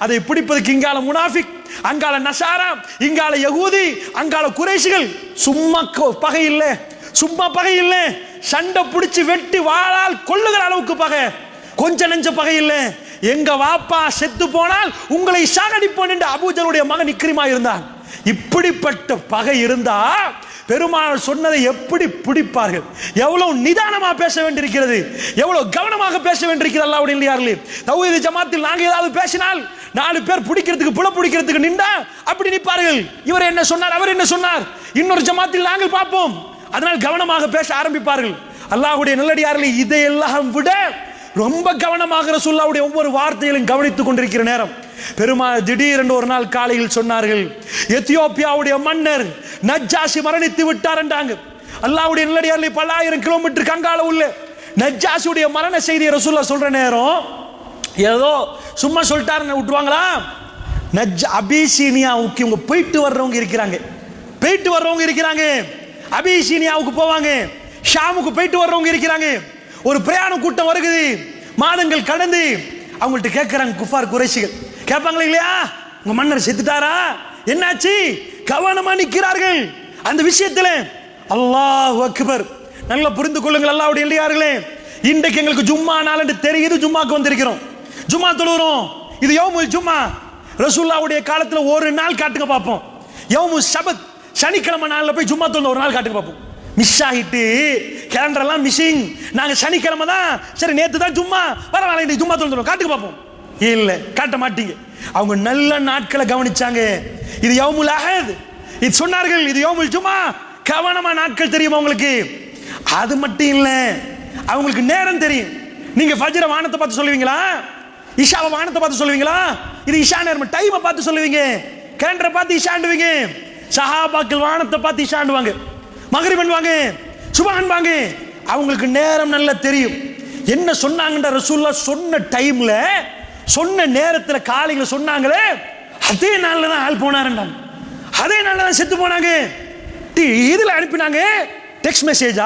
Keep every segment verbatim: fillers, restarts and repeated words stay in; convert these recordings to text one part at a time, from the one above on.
அதை பிடிப்பதற்கு இங்கால முனாஃபிக், அங்கால நசாரா, இங்கால யகூதி, அங்கால குறைஷிகள். சும்மா பகை இல்லை, சும்மா பகை இல்லை, சண்டை பிடிச்சி வெட்டி வாளால் கொள்ளுகிற அளவுக்கு பகை. கொஞ்ச நெஞ்ச பகை இல்லை. எங்க வாப்பா செத்து போனால் உங்களை சாகடிப்போன் என்று அபூஜலுடைய மகன் இக்ரிமா இருந்தான். இப்படிப்பட்ட பகை இருந்தா பெருமாள் சொன்னதை எப்படி பிடிப்பார்கள்? எவ்வளவு நிதானமா பேச வேண்டியிருக்கிறது, எவ்வளவு கவனமாக பேச வேண்டியிருக்கிறது. அல்லாஹ்வுடைய இல்லையார்களே, தௌஹீத் ஜமாத்தில் நாங்க ஏதாவது பேசினால் நாலு பேர் பிடிக்கிறதுக்கு புல பிடிக்கிறதுக்கு நின்றா அப்படி நிற்பார்கள். இவர் என்ன சொன்னார், அவர் என்ன சொன்னார், இன்னொரு ஜமாத்தில் நாங்கள் பார்ப்போம். அதனால் கவனமாக பேச ஆரம்பிப்பார்கள். அல்லாஹ்வுடைய நல்லடியார்களே, இதையெல்லாம் விட ரொம்ப கவனமாக ரசூலுல்லாஹ்வுடைய ஒவ்வொரு வார்த்தைகளையும் கவனித்துக் கொண்டிருக்கிற நேரம் பெருமாள் திடீரென்று ஒரு நாள் காலையில் சொன்னார்கள், எத்தியோப்பியாவுடைய மன்னர் நஜ்ஜாஷி மரணித்து விட்டார் என்றாங்க. அல்லாஹ்வுடைய நல்லடியார்களே, பல்லாயிரம் கிலோமீட்டர் கங்கால உள்ள நஜ்ஜாஷியுடைய மரண செய்தியை ரசூலுல்லாஹ் சொல்ற நேரம் ஏதோ சும்மா சொல்லிட்டாருன்னு விட்டுருவாங்களா? நஜ் அபிசீனியாவுக்கு இவங்க போயிட்டு வர்றவங்க இருக்கிறாங்க, போயிட்டு வர்றவங்க இருக்கிறாங்க. அபிசீனியாவுக்கு போவாங்க, ஷாமுக்கு போயிட்டு வர்றவங்க இருக்கிறாங்க. ஒரு பிரயாண கூட்டம் வருகுது, மாதங்கள் கடந்து அவங்கள்ட்ட கேட்கிறாங்க குஃபார் குறைஷிகள். கேட்பாங்களா இல்லையா, உங்க மன்னர் செத்துட்டாரா, என்னாச்சு? கவனமா நிற்கிறார்கள் அந்த விஷயத்துல. அல்லாஹ் அக்பர். நல்லா புரிந்து கொள்ளுங்கள் அல்லாஹ்வுடைய இல்லையார்களே, இன்றைக்கு எங்களுக்கு ஜும்மா நாள் என்று தெரியுது, ஜும்மாக்கு வந்திருக்கிறோம், ஜும்மா தொழுகிறோம். இது யௌமுல் ஜும்மா. ரசூலுல்லாஹ்வுடைய காலத்துல ஒரு நாள் காட்டுங்க பார்ப்போம். யௌமுல் சபத், சனிக்கிழமை நாள்ல போய் ஜும்மா தொழுந்த ஒரு நாள் காட்டுங்க பார்ப்போம். மிஸ் ஆகிட்டு கேலண்டர் எல்லாம் மிஸ்ஸிங். நாங்க சனிக்கிழமை தான், சரி நேத்து தான் ஜும்மா, பரவாயில்ல இன்னைக்கு ஜும்மா தொழுகிறோம், காட்டுங்க பார்ப்போம். இல்ல, காட்ட மாட்டீங்க. அவங்க நல்ல நாட்களை கவனிச்சாங்க. இது யௌமுல் அஹத், இது சொன்னார்கள், இது யௌமுல் ஜும்மா. கவனமா நாட்கள் தெரியும் அவங்களுக்கு. அது மட்டும் இல்ல, அவங்களுக்கு நேரம் தெரியும். நீங்க ஃபஜ்ர வானத்தை பார்த்து சொல்லுவீங்களா, இஷாவை வானத்தை பார்த்து சொல்லுவீங்களா? இது இஷா நேரம், டைமை பார்த்து சொல்லுவீங்க, கேலண்டரை பார்த்து இஷாண்டுவீங்க. சஹாபாக்கள் வானத்தை பார்த்து இஷாண்டுவாங்க, மகரிப் பண்ணுவாங்க, சுபஹான் வாங்க. அவங்களுக்கு நேரம் நல்லா தெரியும். என்ன சொன்னாங்கன்ற ரசூலுல்லாஹ் சொன்ன டைம்ல, சொன்ன நேரத்தில் காலையில சொன்னாங்களே, அதே நாள்ல தான் ஆள் போனாருண்டாங்க, அதே நாள்ல தான் செத்து போனாங்க. இதுல அனுப்பினாங்க, டெக்ஸ்ட் மெசேஜா,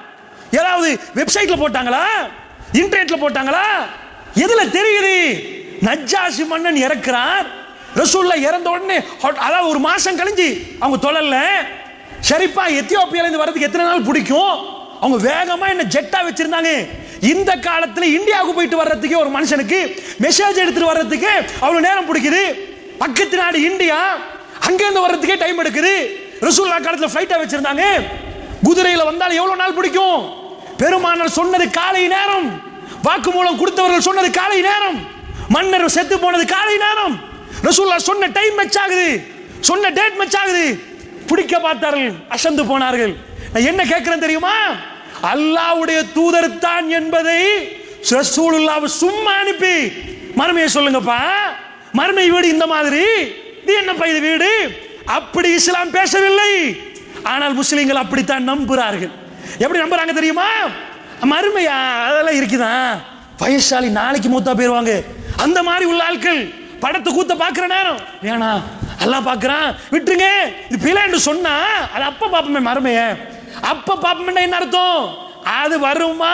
ஏதாவது வெப்சைட்ல போட்டாங்களா, இன்டர்நெட்ல போட்டாங்களா, எதுல தெரியுது? நஜ்ஜாஷி மன்னன் இறக்குறார், ரசூலுல்லாஹ் இறந்த உடனே அதாவது ஒரு மாசம் கழிஞ்சு அவங்க தொழல. சரிப்பா, எத்தியோப்பியால இருந்து வரதுக்கு எத்தனை நாள் பிடிக்கும்? அவங்க வேகமா என்ன ஜெட்டா வச்சிருந்தாங்க. இந்த காலத்துல இந்தியாவுக்கு போயிட்டு வர்றதுக்கு ஒரு மனுஷனுக்கு மெசேஜ் எடுத்துட்டு வர்றதுக்கு அவ்வளவு நேரம் பிடிக்குது. பக்கத்து நாடு இந்தியா, அங்க இருந்து வர்றதுக்கே டைம் எடுக்குது. ரசூலுல்லாஹ் காலத்துல ஃபிளைட்டா வச்சிருந்தாங்க. குதிரையில வந்தால் எவ்வளவு நாள் பிடிக்கும்? பெருமானார் சொன்னது காலை நேரம், வாக்குமூலம் கொடுத்தவர்கள் சொன்னது காலை நேரம், மன்னர் செத்து போனது காலை நேரம். ரசூலுல்லாஹ் சொன்ன டைம் மேட்ச் ஆகுது, சொன்ன டேட் மேட்ச் ஆகுது. பிடிக்க பார்த்தார்கள், அசந்து போனார்கள். நான் என்ன கேட்கிறேன் தெரியுமா? அல்லாஹ்வுடைய தூதர் தான் என்பதை ரசூலுல்லாஹ் சும்மா அனுப்பி மறுமையை சொல்லுங்கப்பா, மறுமை வீடு இந்த மாதிரி, இது என்னப்பா இது வீடு, அப்படி இஸ்லாம் பேசவில்லை. ஆனால் முஸ்லிம்கள் அப்படித்தான் நம்புறார்கள். எப்படி நம்புறாங்க தெரியுமா? மறுமையா அதெல்லாம் இருக்குதான், வயசாலி நாளைக்கு மூத்தா போயிருவாங்க, அந்த மாதிரி உள்ள ஆட்கள் படத்தை கூத்த பாக்குற நேரம் வேணா, அல்லாஹ் பார்க்கறான் விட்டுருங்க, இது பிழைன்னு சொன்னா அது அப்ப பாப்பமே, மறுமைய அப்ப பாப்பமே. என்ன அர்த்தம்? அது வருமா?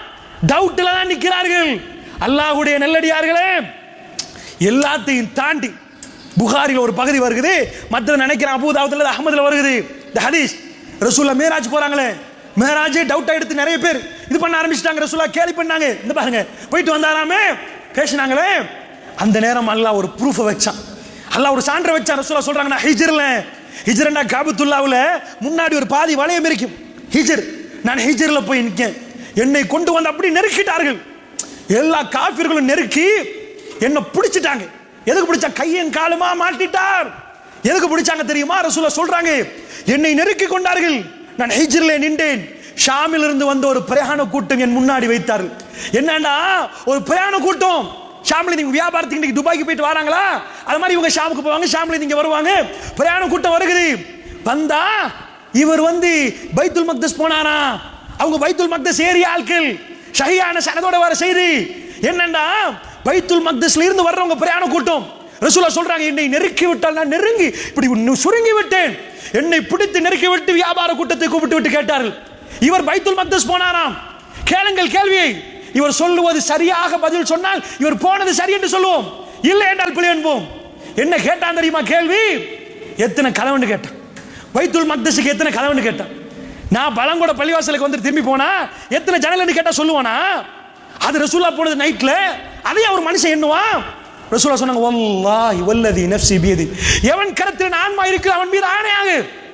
டவுட்ல தான் நிற்கிறார்கள். அல்லாஹ்வுடைய நல்லடியார்களே, எல்லாத்தையும் தாண்டி புகாரில் ஒரு பகுதி வருகிறது, மற்ற நினைக்கிறேன் அபூதாவுதுல அஹ்மதுல வருகிறது. இந்த ஹதீஸ் ரசூலுல்லாஹ் மேராஜ் போறாங்களே, மேராஜே டவுட் எடுத்து நிறைய பேர் இது பண்ண ஆரம்பிச்சிட்டாங்க. ரசூலுல்லாஹ் கேலி பண்ணாங்க, இந்த பாருங்க போயிட்டு வந்தாராமே, பேசினாங்களே. அந்த நேரம் அல்லாஹ் ஒரு ப்ரூஃபை வச்சான், அல்லாஹ் ஒரு சான்றை வச்சான். ரசூலுல்லாஹ் சொல்றாங்க, நான் ஹிஜ்ர்ல, ஹிஜ்ர்னா காபத்துல்லாஹ்வுல முன்னாடி ஒரு பாதி வளையம் இருக்கும், ஹிஜ்ர். நான் ஹிஜ்ர்ல போய் நிற்கேன், என்னை கொண்டு வந்து அப்படி நெருக்கிட்டார்கள். எல்லா காஃபிர்களும் நெருக்கி என்ன பிடிச்சிட்டாங்க. எதுக்கு பிடிச்சா? கையன் காலுமா மாட்டிட்டார். எதுக்கு பிடிச்சாங்க தெரியுமா? ரசூலுல்லாஹ் சொல்றாங்க, என்னை நெருக்கி கொண்டார்கள், நான் ஹிஜ்ர்ல நின்றேன். ஷாமில் இருந்து வந்த ஒரு பிரயாண கூட்டம் என் முன்னாடி வைத்தார்கள். என்னன்னா ஒரு பிரயாண கூட்டம், ஷாமில் நீங்க வியாபாரத்துக்கு துபாய்க்கு போயிட்டு வராங்களா, அது மாதிரி இவங்க ஷாமுக்கு போவாங்க, ஷாமில் நீங்க வருவாங்க. பிரயாண கூட்டம் வருகிறது. வந்தா இவர் வந்து பைத்துல் மக்தஸ் போனாரா, அவங்க பைத்துல் மக்தஸ் ஏரிய ஆட்கள், ஷஹீஹான சனதோட வர செய்தி என்னன்னா, பைத்துல் மக்தஸ்ல இருந்து வர்றவங்க பிரயாண கூட்டம். ரசூலுல்லாஹ் சொல்றாங்க, என்னை நெருக்கி விட்டால் நான் நெருங்கி இப்படி சுருங்கி விட்டேன். என்னை பிடித்து நெருக்கி விட்டு வியாபார கூட்டத்தை கூப்பிட்டு விட்டு கேட்டார்கள், இவர் பைத்துல் மக்தஸ் போனாராம். கேளுங்கள் கேள்வியை. இவர் சொல்லுவது சரியாக பதில் சொன்னால் இவர் போனது சரி என்று சொல்லுவோம். இல்லை என்றால் பிழை என்போம். என்ன கேட்டான் தெரியுமா கேள்வி? எத்தனை கலவன்னு கேட்டான். பைத்துல் மக்தஸுக்கு எத்தனை கலவன்னு கேட்டான். நான் பலங்கோட பள்ளிவாசலுக்கு வந்து திரும்பி போனா எத்தனை ஜன்னல்னு கேட்டா சொல்லுவானா? அது ரசூலா போனது நைட்ல, அதையும் அவர் மனுஷன் எண்ணுவான். ரசூலா சொன்னாங்க, வல்லாஹி வல்லதி நஃப்ஸி பியதி, எவன் கரத்தில் ஆன்மா இருக்கு அவன் மீது ஆணையாக.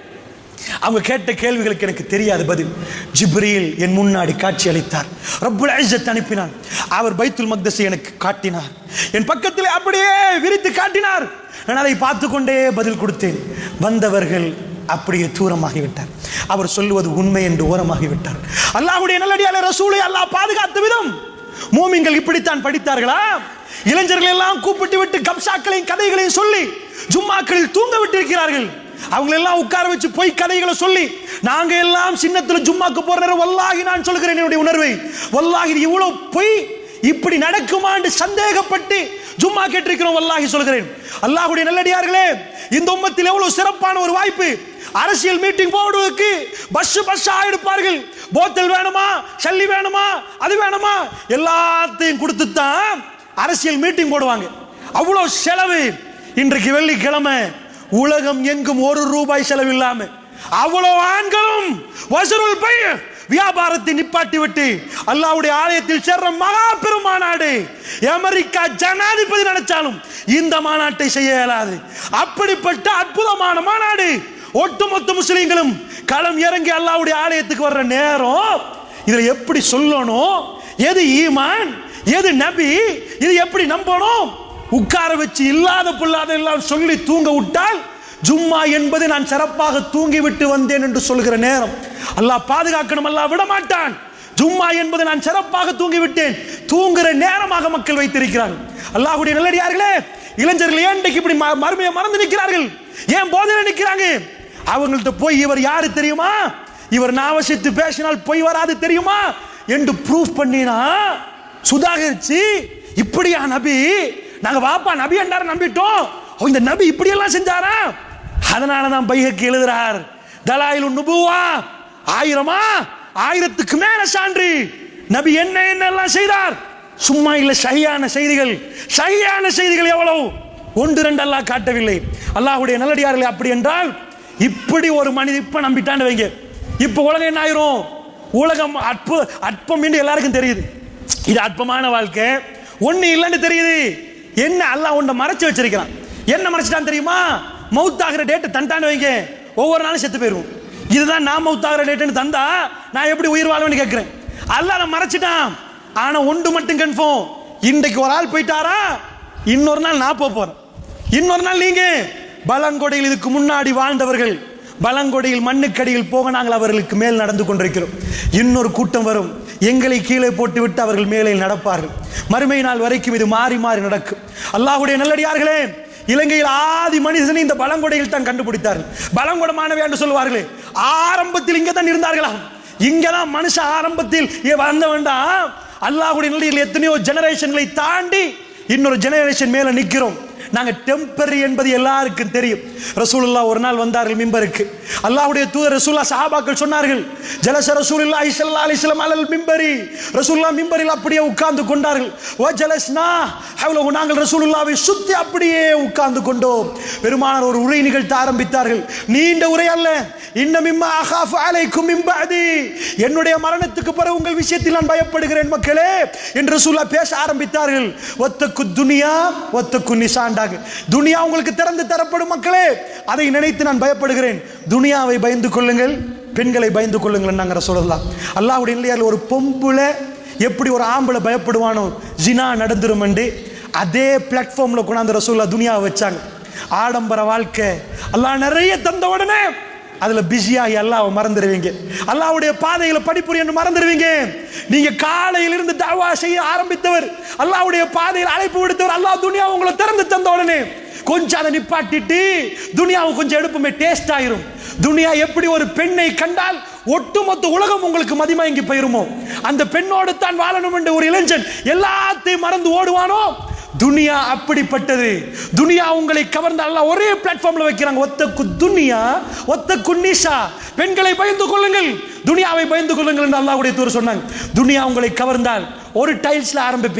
அவங்க கேட்ட கேள்விகளுக்கு எனக்கு தெரியாத பதில். ஜிப்ரீல் என் முன்னாடி காட்சி அளித்தார். ரப்புல் இஸ்ஸத் அனுப்பினார். அவர் பைத்துல் மக்தஸை எனக்கு காட்டினார். என் பக்கத்தில் அப்படியே விரித்து காட்டினார். நான் அதை பார்த்து கொண்டே பதில் கொடுத்தேன். வந்தவர்கள் அப்படியே தூரமாகிவிட்டார். அவர் சொல்லுவது உண்மை என்று ஓரமாகிவிட்டார். அல்லாஹ்வுடைய நல்லடியாலே ரசூலை அல்லாஹ் பாதுகாத்த விதம் மூமின்கள் இப்படித்தான் படித்தார்களா? இளைஞர்கள் எல்லாம் கூப்பிட்டு விட்டு கப்சாக்களையும் கதைகளையும் சொல்லி ஜும்மாக்களில் தூங்க விட்டு இருக்கிறார்கள். அவங்க எல்லாம் உட்கார வச்சு போய் கதைகளை சொல்லி, நாங்க எல்லாம் சின்னத்துல ஜும்மாக்கு போற நேரம் வல்லாஹி நான் சொல்கிறேன் என்னுடைய உணர்வை, வல்லாஹி இவ்வளவு பொய் இப்படி நடக்குமான்னு சந்தேகப்பட்டு ஜும்மா கேட்டிருக்கிறோம். வல்லாஹி சொல்கிறேன். அல்லாஹ்வுடைய நல்லடியார்களே, இந்த உம்மத்தில் எவ்வளவு சிறப்பான ஒரு வாய்ப்பு. அரசியல் மீட்டிங் போடுவதற்கு பஸ் பஸ் ஆயிடுப்பார்கள். போத்தல் வேணுமா, சல்லி வேணுமா, அது வேணுமா, எல்லாத்தையும் கொடுத்து தான் அரசியல் மீட்டிங் போடுவாங்க. அவ்வளவு செலவு. இன்றைக்கு வெள்ளிக்கிழமை உலகம் எங்கும் ஒரு ரூபாய் செலவில்லாம அவ்வளவு ஆண்களும் வசூல் பை வியாபாரத்தை நிப்பாட்டி விட்டு அல்லாஹ்வுடைய ஆலயத்தில் சேர்ற மகா பெரும் மாநாடு. அமெரிக்கா ஜனாதிபதி நினைச்சாலும் இந்த மாநாட்டை செய்ய இயலாது. அப்படிப்பட்ட அற்புதமான மாநாடு. ஒட்டுமொத்த முஸ்லிம்களும் களம் இறங்கி அல்லாஹ்வுடைய ஆலயத்துக்கு வர்ற நேரம் இதுல எப்படி சொல்லணும், எது ஈமான், எது நபி, இது எப்படி நம்பணும், உட்கார வச்சு இல்லாத புல்லாத எல்லாம் சொல்லி தூங்க விட்டால் ஜும்மா என்பது நான் சிறப்பாக தூங்கி விட்டு வந்தேன் என்று சொல்கிற நேரம். அல்லாஹ் பாதுகாக்கணும், அல்லாஹ் விட மாட்டான். ஜும்மா என்பது நான் சிறப்பாக தூங்கி விட்டேன் தூங்குற நேரமாக மக்கள் வைத்திருக்கிறார்கள். அல்லாஹ்வுடைய நல்லடியார்களே, இளைஞர்கள் ஏன் இப்படி மறுமையை மறந்து நிற்கிறார்கள்? ஏன் போதையில நிற்கிறாங்க? அவங்கள்ட்ட போய் இவர் யாரு தெரியுமா, இவர் நாவசித்து பேசினால் பொய் வராது தெரியுமா என்று ப்ரூஃப் பண்ணினா சுதாகரிச்சு, இப்படியா நபி, நாங்க வாப்பா நபி என்றாரு நம்பிட்டோம், இந்த நபி இப்படி எல்லாம் செஞ்சாரா? அதனால தான் பைஹக்கி எழுதுறார், தலாயிலுன் நுபுவா, ஆயிரமா ஆயிரத்துக்கு மேல சான்று நபி என்ன என்னெல்லாம் செய்தார். சும்மா இல்ல, சஹீஹான செய்திகள். சஹீஹான செய்திகள் எவ்வளவு, ஒன்று ரெண்டு அல்லாஹ் காட்டவில்லை. அல்லாஹ்வுடைய நல்லடியார்களே, அப்படி என்றால் இப்படி ஒரு மனித இப்ப நம்பிட்டான்னு வைங்க, இப்ப உலகம் என்ன ஆயிரும்? உலகம் அற்ப அற்பம் என்று எல்லாருக்கும் தெரியுது. இது அற்பமான வாழ்க்கை, ஒண்ணு இல்லைன்னு தெரியுது. என்ன அல்லாஹ் ஒன்றை மறைச்சு வச்சிருக்கிறான். என்ன மறைச்சிட்டான் தெரியுமா? மௌத்தாகிற டேட்டு தண்டான்னு வைங்க, ஒவ்வொரு நாளும் செத்து போயிருவோம். இதுதான் நான் மௌத்தாகிற டேட்டுன்னு தந்தா நான் எப்படி உயிர் வாழ்வேன்னு கேட்கிறேன். அல்லாஹ் மறைச்சிட்டான். ஆனா ஒன்று மட்டும் கன்ஃபார்ம், இன்றைக்கு ஒரு ஆள் போயிட்டாரா, இன்னொரு நாள் நான் போறேன், இன்னொரு நாள் நீங்க. பலங்கொடையில் இதுக்கு முன்னாடி வாழ்ந்தவர்கள் பலங்கொடையில் மண்ணுக்கடியில் போக நாங்கள் அவர்களுக்கு மேல் நடந்து கொண்டிருக்கிறோம். இன்னொரு கூட்டம் வரும், எங்களை கீழே போட்டுவிட்டு அவர்கள் மேலே நடப்பார்கள். மறுமை நாள் வரைக்கும் இது மாறி மாறி நடக்கும். அல்லாஹ்வுடைய நல்லடியார்களே, இலங்கையில் ஆதி மனிதனை இந்த பலங்கொடையில் தான் கண்டுபிடித்தார்கள். பலங்கொடமானவை என்று சொல்லுவார்களே, ஆரம்பத்தில் இங்கே தான் இருந்தார்களாம். இங்கதான் மனுஷ ஆரம்பத்தில் வந்த வேண்டாம். அல்லாஹ்வுடைய நல்லடியார்கள் எத்தனையோ ஜெனரேஷன்களை தாண்டி இன்னொரு ஜெனரேஷன் மேல நிற்கிறோம். நாங்க டெம்பரரி என்பது எல்லாருக்கும் தெரியும். ரசூலுல்லாஹ் ஒரு நாள் வந்தார்கள் மிம்பருக்கு. அல்லாஹ்வுடைய தூதர் ரசூலுல்லாஹ் சஹாபாக்கள் சொன்னார்கள், ஜலஸ ரசூலுல்லாஹி ஸல்லல்லாஹு அலைஹி வஸல்லம் அலல் மிம்பரி, ரசூலுல்லாஹ் மிம்பரில் அப்படியே உட்கார்ந்து கொண்டார்கள். வ ஜலஸ்னா ஹவ்லஹு, நாங்கள் ரசூலுல்லாஹ்வை சுத்தி அப்படியே உட்கார்ந்து கொண்டோம். பெருமானார் ஒரு உரை நிகழ்த்த ஆரம்பித்தார்கள். நீண்ட உரை அல்ல. இன்ன மிம்மா அகாஃபு அலைக்கும் மின் பஅதி, என்னுடைய மரணத்துக்கு பிறகு உங்கள் விஷயத்தில் நான் பயப்படுகிறேன் மக்களே என்று ரசூலுல்லாஹ் பேச ஆரம்பித்தார்கள். வத்தகு துனியா வத்தகு நிசாண்டா, துனியா உங்களுக்கு திறந்து தரப்படும் மக்களே, அதை நினைத்து நான் பயப்படுகிறேன். துனியாவை பயந்து கொள்ளுங்கள், பெண்களை பயந்து கொள்ளுங்கள் நாங்க ரசூலுல்லாஹ். அல்லாஹ்வுடைய இல்லையால் ஒரு பொம்புல எப்படி ஒரு ஆம்பளை பயப்படுவானோ ஜினா நடந்துரும் என்று, அதே பிளாட்ஃபார்ம்ல கொண்டாந்து ரசூலுல்லாஹ் துனியாவை வச்சாங்க. ஆடம்பர வாழ்க்கை அல்லாஹ் நிறைய தந்த உடனே அதுல பிஸியாகி அல்லாஹ்வை மறந்துடுவீங்க. அல்லாஹ்வுடைய பாதையில படிப்புரியன்னு மறந்துடுவீங்க. நீங்க காலையில இருந்து தஅவா செய்ய ஆரம்பித்தவர், அல்லாஹ்வுடைய பாதையில் அழைப்பு விடுத்தவர், அல்லாஹ் துனியா உங்களை திறந்து தந்த உடனே கொஞ்சம் அதை நிப்பாட்டிட்டு துனியாவை கொஞ்சம் எடுப்புமே, டேஸ்ட் ஆயிரும். துனியா எப்படி ஒரு பெண்ணை கண்டால் ஒட்டுமொத்த உலகம் உங்களுக்கு மதிமயங்கி போயிருமோ, அந்த பெண்ணோடு தான் வாழணும் என்ற ஒரு இளைஞன் எல்லாத்தையும் மறந்து ஓடுவானோ, துனியா அப்படிப்பட்டது. துனியா உங்களை கவர்ந்த அல்லாஹ் ஒரே பிளாட்ஃபார்ம்ல வைக்கிறாங்க. ஒத்தக்கு துனியா ஒத்தக்கு நிசா, பெண்களை பயந்து கொள்ளுங்கள், துனியாவை பயந்து கொள்ளுங்கள் என்று அல்லாஹ்வுடைய தூதர் சொன்னாங்க. துனியா உங்களை கவர்ந்தால் ஒரு டைல்ஸ்ல ஆரம்பிப்பீங்க,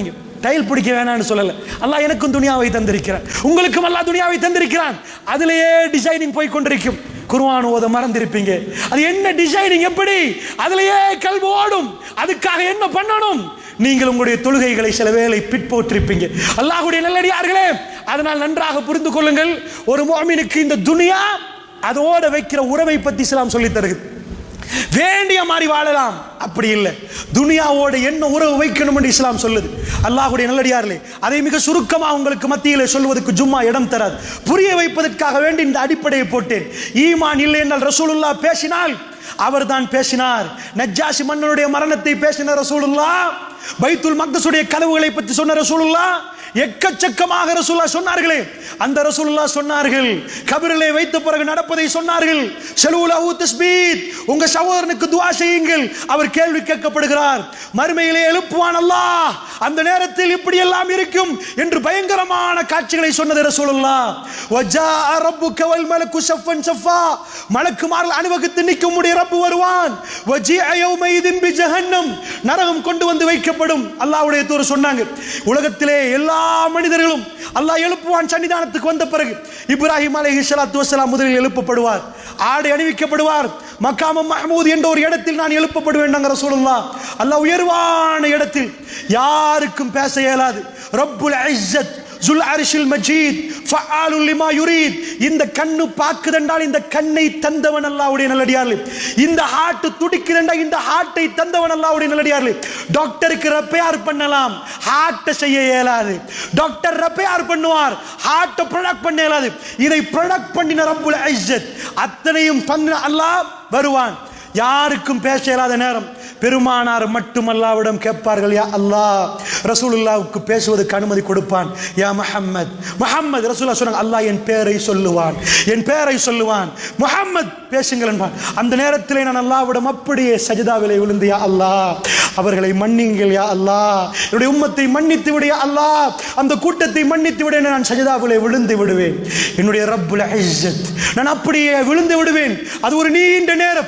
டைல் பிடிக்க வேணாம்னு சொல்லல. அல்லாஹ் எனக்கும் துனியாவை தந்திருக்கிறான், உங்களுக்கும் அல்லாஹ் துனியாவை தந்திருக்கிறான். அதிலேயே டிசைனிங் போய் கொண்டிருக்கும். குர்ஆன் ஓத மறந்திருப்பீங்க, அது என்ன டிசைனிங், எப்படி அதிலேயே கல்வி ஓடும். அதுக்காக என்ன பண்ணணும்? நீங்கள் உங்களுடைய தொழுகைகளை சில வேளை பிற்போற்றிருப்பீங்க. அல்லாஹ்வுடைய நல்லடியார்களே, அதனால் நன்றாக புரிந்து கொள்ளுங்கள். ஒரு முஃமினுக்கு இந்த துனியா அதோட வைக்கிற உறவை பத்தி இஸ்லாம் சொல்லி தருகிறது. வேண்டிய மாதிரி வாழலாம், அப்படி இல்லை. துனியாவோட என்ன உறவு வைக்கணும் என்று இஸ்லாம் சொல்லுது. அல்லாஹ்வுடைய நல்லடியார்களே, அதை மிக சுருக்கமாக உங்களுக்கு மத்தியிலே சொல்வதற்கு ஜும்மா இடம் தராது. புரிய வைப்பதற்காக வேண்டி இந்த அடிப்படையை போட்டேன். ஈமான் இல்லை என்றால் ரசூலுல்லாஹ் பேசினால் அவர் தான் பேசினார். நஜ்ஜாஷி மன்னனுடைய மரணத்தை பேசின ரசூலுல்லாஹ், பைத்துல் மக்தஸுடைய கனவுகளை பற்றி சொன்ன ரசூலுல்லாஹ், எக்கச்சக்கமாக ரசூலுல்லாஹ் சொன்னார்களே, அந்த ரசூலுல்லாஹ் சொன்னார்கள். கபரிலே வைத்த பிறகு நடப்பதை சொன்னார்கள். ஸலூலஹு தஸ்பீத், உங்க சகோதரனுக்கு துஆ செய்யுங்கள், அவர் கேள்வி கேட்கப்படுகிறார், மறுமையிலே எழுப்புவான் அல்லாஹ், அந்த நேரத்தில் இப்படி எல்லாம் இருக்கும் என்று பயங்கரமான காட்சிகளை சொன்னது ரசூலுல்லாஹ். வஜாஅ ரப்புக வல் மலக்கு ஸஃபன் ஸஃபா, மலக்குமார்கள் அணிவகுத்து நிற்கும் உடைய ரப்பு வருவான். வஜீஅ யௌமைதின் பி ஜஹன்னம், நரகம் கொண்டு வந்து வைக்கப்படும். அல்லாஹ்வுடைய தூதர் சொன்னாங்க, உலகத்திலே எல்லா மனிதர்களும் அல்லாஹ் எழுப்புவான் சன்னிதானத்துக்கு வந்த பிறகு. இப்ராஹிம் அலைஹிஸ்ஸலாத்து வஸ்ஸலாம் முதலில் எழுப்பப்படுவார், ஆடை அணிவிக்கப்படுவார். மக்காம மஹ்மூத் என்ற ஒரு இடத்தில் நான் எழுப்பப்படுவேன் ரசூலுல்லாஹ். அல்லாஹ் உயர்வான இடத்தில், யாருக்கும் பேச இயலாது. ரப்புல் இஸ்ஸத் ஜுல் அர்ஷில் மஜீத் ஃபஆலுல் லிமா யுரீத். இந்த கண்ணு பாக்குதென்றால் இந்த கண்ணை தந்தவன் அல்லாஹ்வுடைய நல்லடியார்களே. இந்த ஹார்ட் துடிக்குதென்றால் இந்த ஹார்ட்டை தந்தவன் அல்லாஹ்வுடைய நல்லடியார்களே. டாக்டருக்கு ரிப்பேர் பண்ணலாம், ஹார்ட் செய்ய இயலாது. டாக்டர் ரிப்பேர் பண்ணுவார், ஹார்ட் ப்ரொடக்ட் பண்ண இயலாது. இதை ப்ரொடக்ட் பண்ணின ரப்புல் இஸ்ஸத் அத்தனையும் பண்ண அல்லாஹ் வருவான். யாருக்கும் பேச இயலாத நேரம் பெருமானார் மட்டும் அல்லாஹ்விடம் கேட்பார்கள், யா அல்லாஹ், ரசூலுல்லாஹ்வுக்கு பேசுவதற்கு அனுமதி கொடுப்பான். யா முஹம்மத், முஹம்மத், ரசூலுல்லாஹ் சொன்னாங்க, அல்லாஹ் என் பேரை சொல்லுவான், என் பேரை சொல்லுவான், முஹம்மத் பேசுங்கள் என்பான். அந்த நேரத்தில் நான் அல்லாஹ்விடம் அப்படியே சஜிதாவிலே விழுந்து, யா அல்லாஹ், அவர்களை மன்னிங்கள் யா அல்லாஹ், என்னுடைய உம்மத்தை மன்னித்து விடு யா அல்லாஹ், அந்த கூட்டத்தை மன்னித்து விடு, நான் சஜிதாவிலே விழுந்து விடுவேன். என்னுடைய ரப்புல் இஸ்ஸத், நான் அப்படியே விழுந்து விடுவேன். அது ஒரு நீண்ட நேரம்.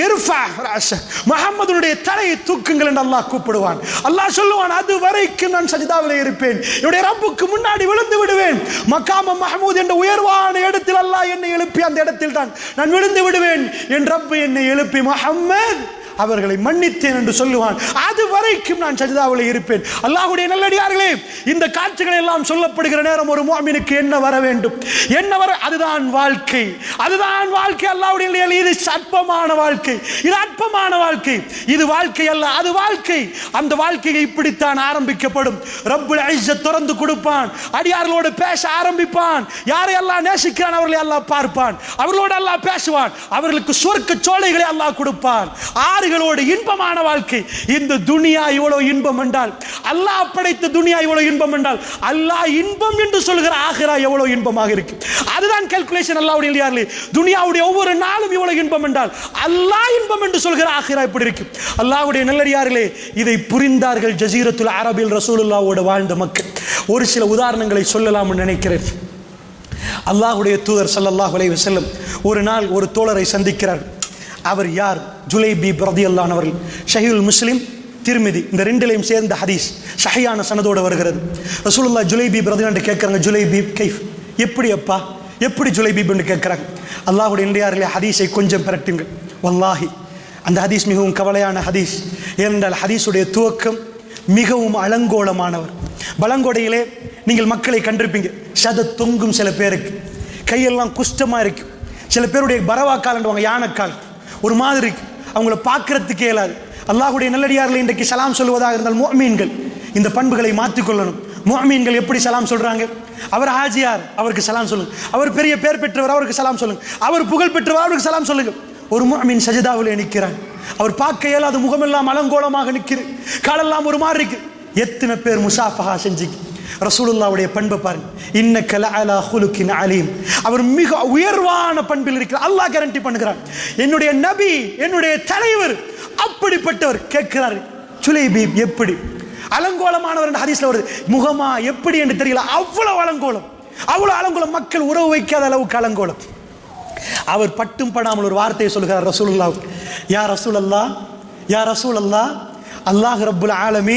முஹம்மதுடைய தலையை தூக்குங்கள் என்று அல்லாஹ் கூப்பிடுவான். அல்லாஹ் சொல்லுவான், அது வரைக்கும் நான் சஜிதாவிலே இருப்பேன், என்னுடைய ரப்புக்கு முன்னாடி விழுந்து விடுவேன். மக்காம மஹ்மூத் என்ற உயர்வான இடத்தில் அல்லாஹ் என்னை எழுப்பி அந்த இடத்தில் தான் நான் விழுந்து விடுவேன். என் ரப்பு என்னை எழுப்பி முஹம்மத் அவர்களை மன்னித்தேன் என்று சொல்லுவான். அது வரைக்கும் நான் சஜிதாவிலே இருப்பேன். அல்லாஹ்வுடைய நல்லடியார்களே, இந்த காட்சிகள் எல்லாம் சொல்லப்படுகிற நேரம் ஒரு முஃமினுக்கு என்ன வர வேண்டும், என்ன வர, அதுதான் வாழ்க்கை, அதுதான் வாழ்க்கை. அல்லாஹ்வுடைய இது அற்பமான வாழ்க்கை, இது அற்பமான வாழ்க்கை, இது வாழ்க்கை அல்ல, அது வாழ்க்கை. அந்த வாழ்க்கையை இப்படித்தான் ஆரம்பிக்கப்படும். ரப்புல் இஸ்ஸத் திறந்து கொடுப்பான், அடியார்களோடு பேச ஆரம்பிப்பான். யாரை அல்லாஹ் நேசிக்கிறான் அவர்களை அல்லாஹ் பார்ப்பான், அவர்களோடு அல்லாஹ் பேசுவான், அவர்களுக்கு சொர்க்க சோலைகளை அல்லாஹ் கொடுப்பான். ஆறு இன்பமான வாழ்க்கை. இந்த துனியா இவ்வளவு இன்பம் என்றால், அல்லாஹ் படைத்த துனியா இவ்வளவு இன்பம் என்றால், அல்லாஹ் இன்பம் என்று சொல்கிற ஆகிரா எவ்வளவு இன்பமாக இருக்கு. அதுதான் கால்குலேஷன் அல்லாஹ்வுடைய இல்லையார்களே. துனியாவுடைய ஒவ்வொரு நாளும் இவ்வளவு இன்பம் என்றால், அல்லாஹ் இன்பம் என்று சொல்கிற ஆகிரா எப்படி இருக்கு. அல்லாஹ்வுடைய நல்லடியார்களே, இதை புரிந்தார்கள் ஜஸீரத்துல் அரபில் ரசூலுல்லாஹ்வோடு வாழ்ந்த மக்கள். ஒரு சில உதாரணங்களை சொல்லலாம் நினைக்கிறேன். அல்லாஹ்வுடைய தூதர் ஸல்லல்லாஹு அலைஹி வஸல்லம் ஒரு நாள் ஒரு தோழரை சந்திக்கிறார். அவர் யார்? ஜுலைபீப் ரலியல்லாஹு அன்ஹு அவர்கள். ஸஹீஹுல் முஸ்லிம், திர்மிதி இந்த ரெண்டிலையும் சேர்ந்த ஹதீஸ் ஸஹீஹான சனதோடு வருகிறது. ரசூலுல்லாஹ் ஜுலைபீப் ரலியல்லாஹு அன்ஹு கேட்குறாங்க, ஜுலைபீப் கைஃப், எப்படி அப்பா, எப்படி ஜுலைபீப் என்று கேட்குறாங்க. அல்லாஹ்வுடைய நல்லடியார்களே, ஹதீஸை கொஞ்சம் பிரட்டுங்கள். வல்லாஹி அந்த ஹதீஸ் மிகவும் கவலையான ஹதீஸ். ஏனென்றால் ஹதீஸுடைய துவக்கம் மிகவும் அலங்கோலமானவர். பலங்கொடையிலே நீங்கள் மக்களை கண்டிருப்பீங்க, சத தொங்கும், சில பேருக்கு கையெல்லாம் குஷ்டமாக இருக்கும், சில பேருடைய பரவாக்கால் யானைக்கால் ஒரு மாதிரி இருக்கு, அவங்கள பார்க்கறதுக்கே இயலாது. அல்லாஹ்வுடைய நல்லடியார்கள் இன்றைக்கு சலாம் சொல்வதாக இருந்தால் முஃமின்கள் இந்த பண்புகளை மாற்றிக்கொள்ளணும். முஃமின்கள் எப்படி சலாம் சொல்றாங்க? அவர் ஹாஜியார், அவருக்கு சலாம் சொல்லுங்க. அவர் பெரிய பேர் பெற்றவர், அவருக்கு சலாம் சொல்லுங்க. அவர் புகழ் பெற்றவர், அவருக்கு சலாம் சொல்லுங்க. ஒரு முஃமின் சஜிதாவிலே நிற்கிறான், அவர் பார்க்க இயலாத, முகமெல்லாம் அலங்கோலமாக நிற்கிறது, காலெல்லாம் ஒரு மாதிரி இருக்கு. எத்தனை பேர் முசாஃபஹா செஞ்சீங்க? ரசூலுல்லாஹ்வுடைய பண்பை பாருங்க. இன்னக லஅலா குலுகின் அலீம், அவர் மிக உயர்வான பண்பில் இருக்கிறார். அல்லாஹ் கேரண்டி பண்ணுகிறார், என்னுடைய நபி, என்னுடைய தலைவர் அப்படிப்பட்டவர். கேட்கிறார், ஜுலைபீப் எப்படி அலங்கோலமானவர் என்று ஹதீஸ்ல வருது. முகமா எப்படி என்று தெரியல, அவ்வளவு அலங்கோலம், அவ்வளவு அலங்கோலம், மக்கள் உறவு வைக்காத அளவுக்கு அலங்கோலம். அவர் பட்டும் படாமல் ஒரு வார்த்தையை சொல்கிறார் ரசூலுல்லாஹ், யா ரசூலல்லாஹ், யா ரசூலல்லாஹ், அல்லாஹ் ரப்புல் ஆலமீன்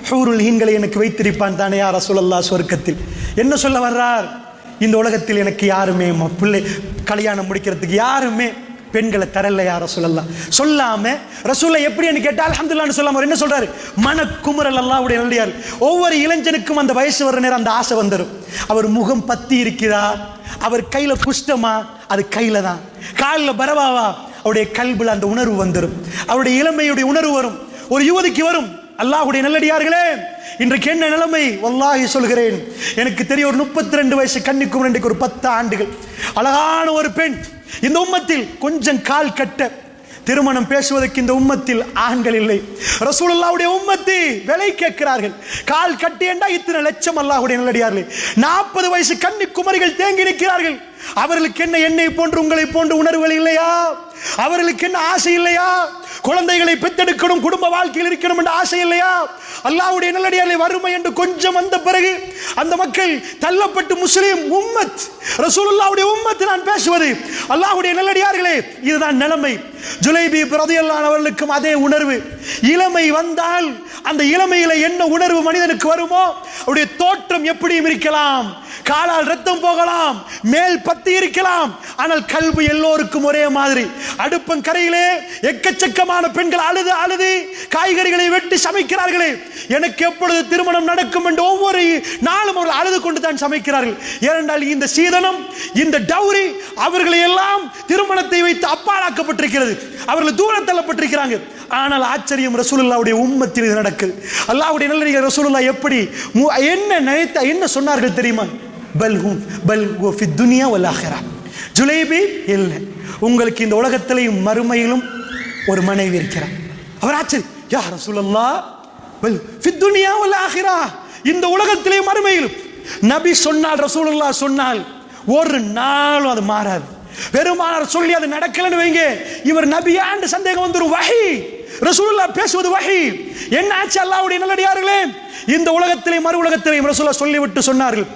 ஹூருல் ஈன்களை எனக்கு வைத்திருப்பான் தானே யா ரசூலல்லாஹ் சொர்க்கத்தில். என்ன சொல்ல வர்றார்? இந்த உலகத்தில் எனக்கு யாருமே பிள்ளை கல்யாணம் முடிக்கிறதுக்கு யாருமே பெண்களை தரல யா ரசூலல்லாஹ் சொல்லாம ரசூலை எப்படின்னு கேட்டா அல்ஹம்துலில்லாஹ்னு சொல்லாம அவர் என்ன சொல்றாரு? மனக்குமுறல் அல்லாஹ்வுடைய நல்லடியார். ஒவ்வொரு இளைஞனுக்கும் அந்த வயசு வர நேரம் அந்த ஆசை வந்துடும். அவர் முகம் பத்தி இருக்கிறா, அவர் கையில குஷ்டமா, அது கையில தான், காலில் பரவாவா, அவருடைய கல்புல அந்த உணர்வு வந்துடும், அவருடைய இளமையுடைய உணர்வு வரும், ஒரு யுவதிக்கு வரும். அல்லாஹ்வுடைய நல்லடியார்களே, இன்றைக்கு என்ன நிலைமை? வல்லாஹி சொல்கிறேன், எனக்கு தெரியும் ஒரு முப்பத்தி ரெண்டு வயசு கன்னிக்கும் ரெண்டுக்கு ஒரு பத்து ஆண்டுகள் அழகான ஒரு பெண் இந்த உம்மத்தில் கொஞ்சம் கால் கட்ட திருமணம் பேசுவதற்கு இந்த உம்மத்தில் ஆண்கள் இல்லை. ரசூலுல்லாஹ்வுடைய உம்மத்தி விலை கேட்கிறார்கள். கால் கட்டி என்றா இத்தனை லட்சம் அல்லாஹ்வுடைய நல்லடியார்களே. நாற்பது வயசு கன்னி குமரிகள் தேங்கி நிற்கிறார்கள். அவர்களுக்கு என்ன என்னை போன்று உங்களை போன்று உணர்வுகள் இல்லையா? அவர்களுக்கு என்ன ஆசை இல்லையா? குழந்தைகளை பெற்றெடுக்கணும், குடும்ப வாழ்க்கையில் இருக்கணும் என்ற ஆசை இல்லையா? அல்லாஹ்வுடைய நல்லடியார்களே, வறுமை என்று கொஞ்சம் வந்த பிறகு அந்த மக்கள் தள்ளப்பட்டு முஸ்லிம் உம்மத், ரசூலுல்லாஹ்வுடைய உம்மத் நான் பேசுவது. அல்லாஹ்வுடைய நல்லடியார்களே, இதுதான் நிலைமை. ஜுலைபீப் ரலியல்லாஹு அன்ஹு அவர்களுக்கும் அதே உணர்வு. இளமை வந்தால் அந்த இளமையில என்ன உணர்வு மனிதனுக்கு வருமோ, அவருடைய தோற்றம் எப்படியும் இருக்கலாம், காலால் ரத்தம் போகலாம், மேல் பத்தி இருக்கலாம், ஆனால் கல்வி எல்லோருக்கும் ஒரே மாதிரி. அடுப்பங்கரையிலே எக்கச்சக்கமான பெண்கள் அழுது அழுது காய்கறிகளை வெட்டி சமைக்கிறார்களே, எனக்கு எப்பொழுது திருமணம் நடக்கும் என்று ஒவ்வொரு நாளும் அவர்கள் அழுது கொண்டு தான் சமைக்கிறார்கள். ஏனென்றால் இந்த சீதனம், இந்த டௌரி அவர்களை எல்லாம் திருமணத்தை வைத்து அப்பாலாக்கப்பட்டிருக்கிறது, அவர்கள் தூரம் தள்ளப்பட்டிருக்கிறாங்க. ஆனால் ஆச்சரியம், ரசூலுல்லாஹ்வுடைய உம்மத்தில் இது நடக்குது. அல்லாஹ்வுடைய நல்லடியார் ரசூலுல்லாஹ் எப்படி என்ன நினைத்த என்ன சொன்னார்கள் தெரியுமா? பல்ஹும் பல் ஃபி துன்யா வல் ஆখিরা. ஜுலைபி இல்லை, உங்களுக்கு இந்த உலகத்திலேயும் மறுமையிலும் ஒரு மனைவி இருக்கிறார். அவர் ஆச்சரியம், யா ரசூலல்லாஹ் பல் ஃபி துன்யா வல் ஆখিরা, இந்த உலகத்திலேயும் மறுமையிலும். நபி சொன்னால், ரசூலுல்லாஹ் சொன்னால் ஒரு நாளும் அது மாறாது. பெருமானார் சொல்லி அது நடக்கலன்னு வைங்க, இவர் நபியாண்டு சந்தேகம் வந்துரும். வஹி, ரசூலுல்லாஹ் பேசுவது வஹி. என்ன ஆச்சு அல்லாஹ்வுடைய நல்லடியார்களே? இந்த உலகத்திலேயும் மறு உலகத்திலேயும் ரசூலுல்லாஹ் சொல்லிவிட்டு சொன்னார்கள்.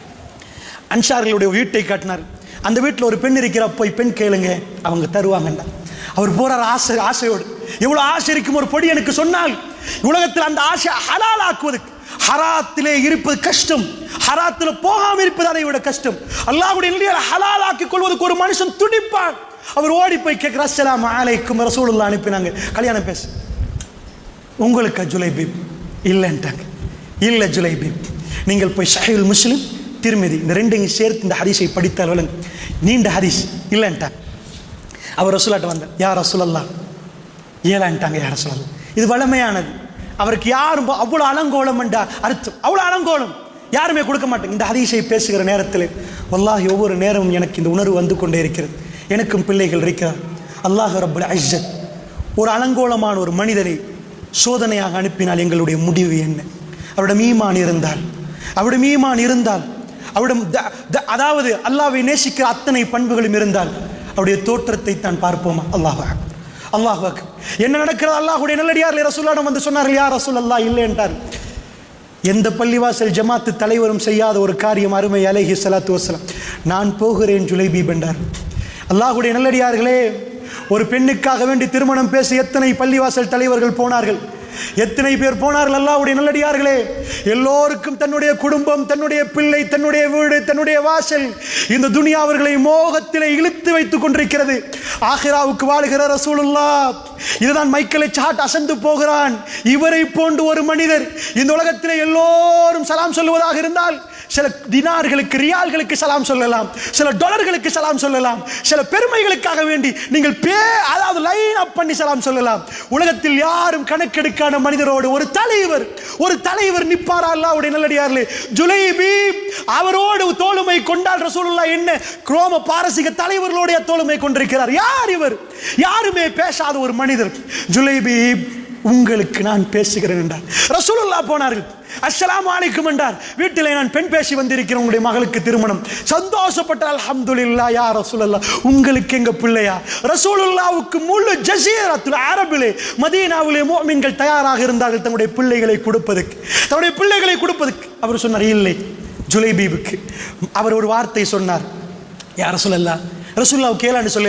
அன்சார்களுடைய வீட்டை காட்டினார். அந்த வீட்டில் ஒரு பெண் இருக்கிற, போய் பெண் கேளுங்க, அவங்க தருவாங்கண்டா. அவர் போறார் ஆசை ஆசையோடு. எவ்வளவு ஆசை இருக்கும் ஒரு பொடி எனக்கு சொன்னால். உலகத்தில் அந்த ஆசை ஹலால் ஆக்குவதற்கு, ஹராத்திலே இருப்பது கஷ்டம், ஹராத்தில் போகாம இருப்பது அதை விட கஷ்டம். அல்லாஹ்வுடைய நல்லடியார் ஹலால் ஆக்கிக் கொள்வதற்கு ஒரு மனுஷன் துடிப்பான். அவர் ஓடி போய் கேட்கிறார், அஸ்ஸலாமு அலைக்கும், ரசூலுல்லாஹ் அனுப்பினாங்க, கல்யாணம் பேச. உங்களுக்கு ஜுலைபீப் இல்லைன்ட்டாங்க. இல்லை ஜுலைபீப், நீங்கள் போய் ஸஹீஹுல் முஸ்லிம், திருமிதி, இந்த ரெண்டையும் சேர்த்து இந்த ஹதீஸை படித்தால் நீண்ட ஹதீஸ் இல்லைன்ட்டாங்க. அவர் ரசூலாட்ட வந்தார், யார் ரசூலல்லாஹ் ஏலான்ட்டாங்க. யார் ரசூலல்லாஹ், இது வளமையானது. அவருக்கு யாரும் அவ்வளோ அலங்கோலம் என்ற அர்த்தம், அவ்வளோ அலங்கோலம் யாருமே கொடுக்க மாட்டாங்க. இந்த ஹதீஸை பேசுகிற நேரத்தில் வல்லாஹி ஒவ்வொரு நேரமும் எனக்கு இந்த உணர்வு வந்து கொண்டே இருக்கிறது. எனக்கும் பிள்ளைகள் இருக்கிறார். அல்லாஹ் ரப்புல் இஸ்ஸத் ஒரு அலங்கோலமான ஒரு மனிதனை சோதனையாக அனுப்பினால் எங்களுடைய முடிவு என்ன? அவருடைய ஈமான் இருந்தால், அவருடைய ஈமான் இருந்தால், அவருடைய அதாவது அல்லாஹ்வை நேசிக்கிற அத்தனை பண்புகளும் இருந்தால் அவருடைய தோற்றத்தை தான் பார்ப்போமா? அல்லாஹ் அல்லாஹ் என்ன நடக்கிறது? அல்லாஹ்வுடைய நல்லடியார்கள் ரசூலுல்லாஹ் வந்து சொன்னார்கள், யா ரசூலல்லாஹ் இல்லை என்றார். எந்த பள்ளிவாசல் ஜமாத்து தலைவரும் செய்யாத ஒரு காரியம் அருமை அலைஹி ஸலாத்து வஸலாம், நான் போகிறேன் ஜுலைபீப் என்றார். அல்லாஹ்வுடைய நல்லடியார்களே, ஒரு பெண்ணுக்காக வேண்டி திருமணம் பேச எத்தனை பள்ளிவாசல் தலைவர்கள் போனார்கள், எத்தனை பேர் போனார்கள்? அல்லாஹ்வுடைய நல்லடியார்களே, எல்லோருக்கும் தன்னுடைய குடும்பம், தன்னுடைய பிள்ளை, தன்னுடைய வீடு, தன்னுடைய வாசல், இந்த துனியா அவர்களை மோகத்திலே இழுத்து வைத்துக் கொண்டிருக்கிறது. ஆகிராவுக்கு வாழ்கிற ரசூலுல்லாஹ், இதுதான் மைக்கேலை சாட் அசந்து போகிறான். இவரை போன்று ஒரு மனிதர் இந்த உலகத்திலே எல்லோரும் சலாம் சொல்லுவதாக இருந்தால், சில தினார்களுக்கு, ரியால்களுக்கு சலாம் சொல்லலாம், சில டாலர்களுக்கு சலாம் சொல்லலாம், சில பெருமைகளுக்காக வேண்டி நீங்கள் பே அதாவது லைன் அப் பண்ணி சலாம் சொல்லலாம். உலகத்தில் யாரும் கணக்கெடுக்கான மனிதரோடு ஒரு தலைவர் ஒரு தலைவர் நிப்பாரா? அல்லாஹ்வுடைய நல்லடியார்களே, ஜுலைபீப் அவரோடு தோளுமை கொண்டால் ரசூலுல்லாஹ் என்ன ரோம பாரசீக தலைவர்களுடைய தோளுமை கொண்டிருக்கிறார். யார் இவர்? யாருமே பேசாத ஒரு மனிதர். ஜுலைபீப், உங்களுக்கு நான் பேசுகிறேன் என்றார். ரசூலுல்லாஹ் போனார்கள், அஸ்ஸலாமு அலைக்கும் என்றார். வீட்டிலே நான் பெண் பேசி வந்திருக்கிறேன், உங்களுடைய மகளுக்கு திருமணம். சந்தோஷப்பட்டார். அல்ஹம்துலில்லாஹ் யா ரசூலல்லாஹ், உங்களுக்கு எங்க பிள்ளையா? ரசூலுல்லாஹ்வுக்கு முழு ஜஸீரத்துல் அரபிலே, மதீனாவிலே முஃமின்கள் தயாராக இருந்தார்கள் தன்னுடைய பிள்ளைகளை கொடுப்பதற்கு, தன்னுடைய பிள்ளைகளை கொடுப்பதற்கு. அவர் சொன்னார், இல்லை ஜுலைபீபுக்கு. அவர் ஒரு வார்த்தை சொன்னார், யா ரசூலல்லாஹ், ரசூலுல்லாஹ் கேளான்னு சொல்லல,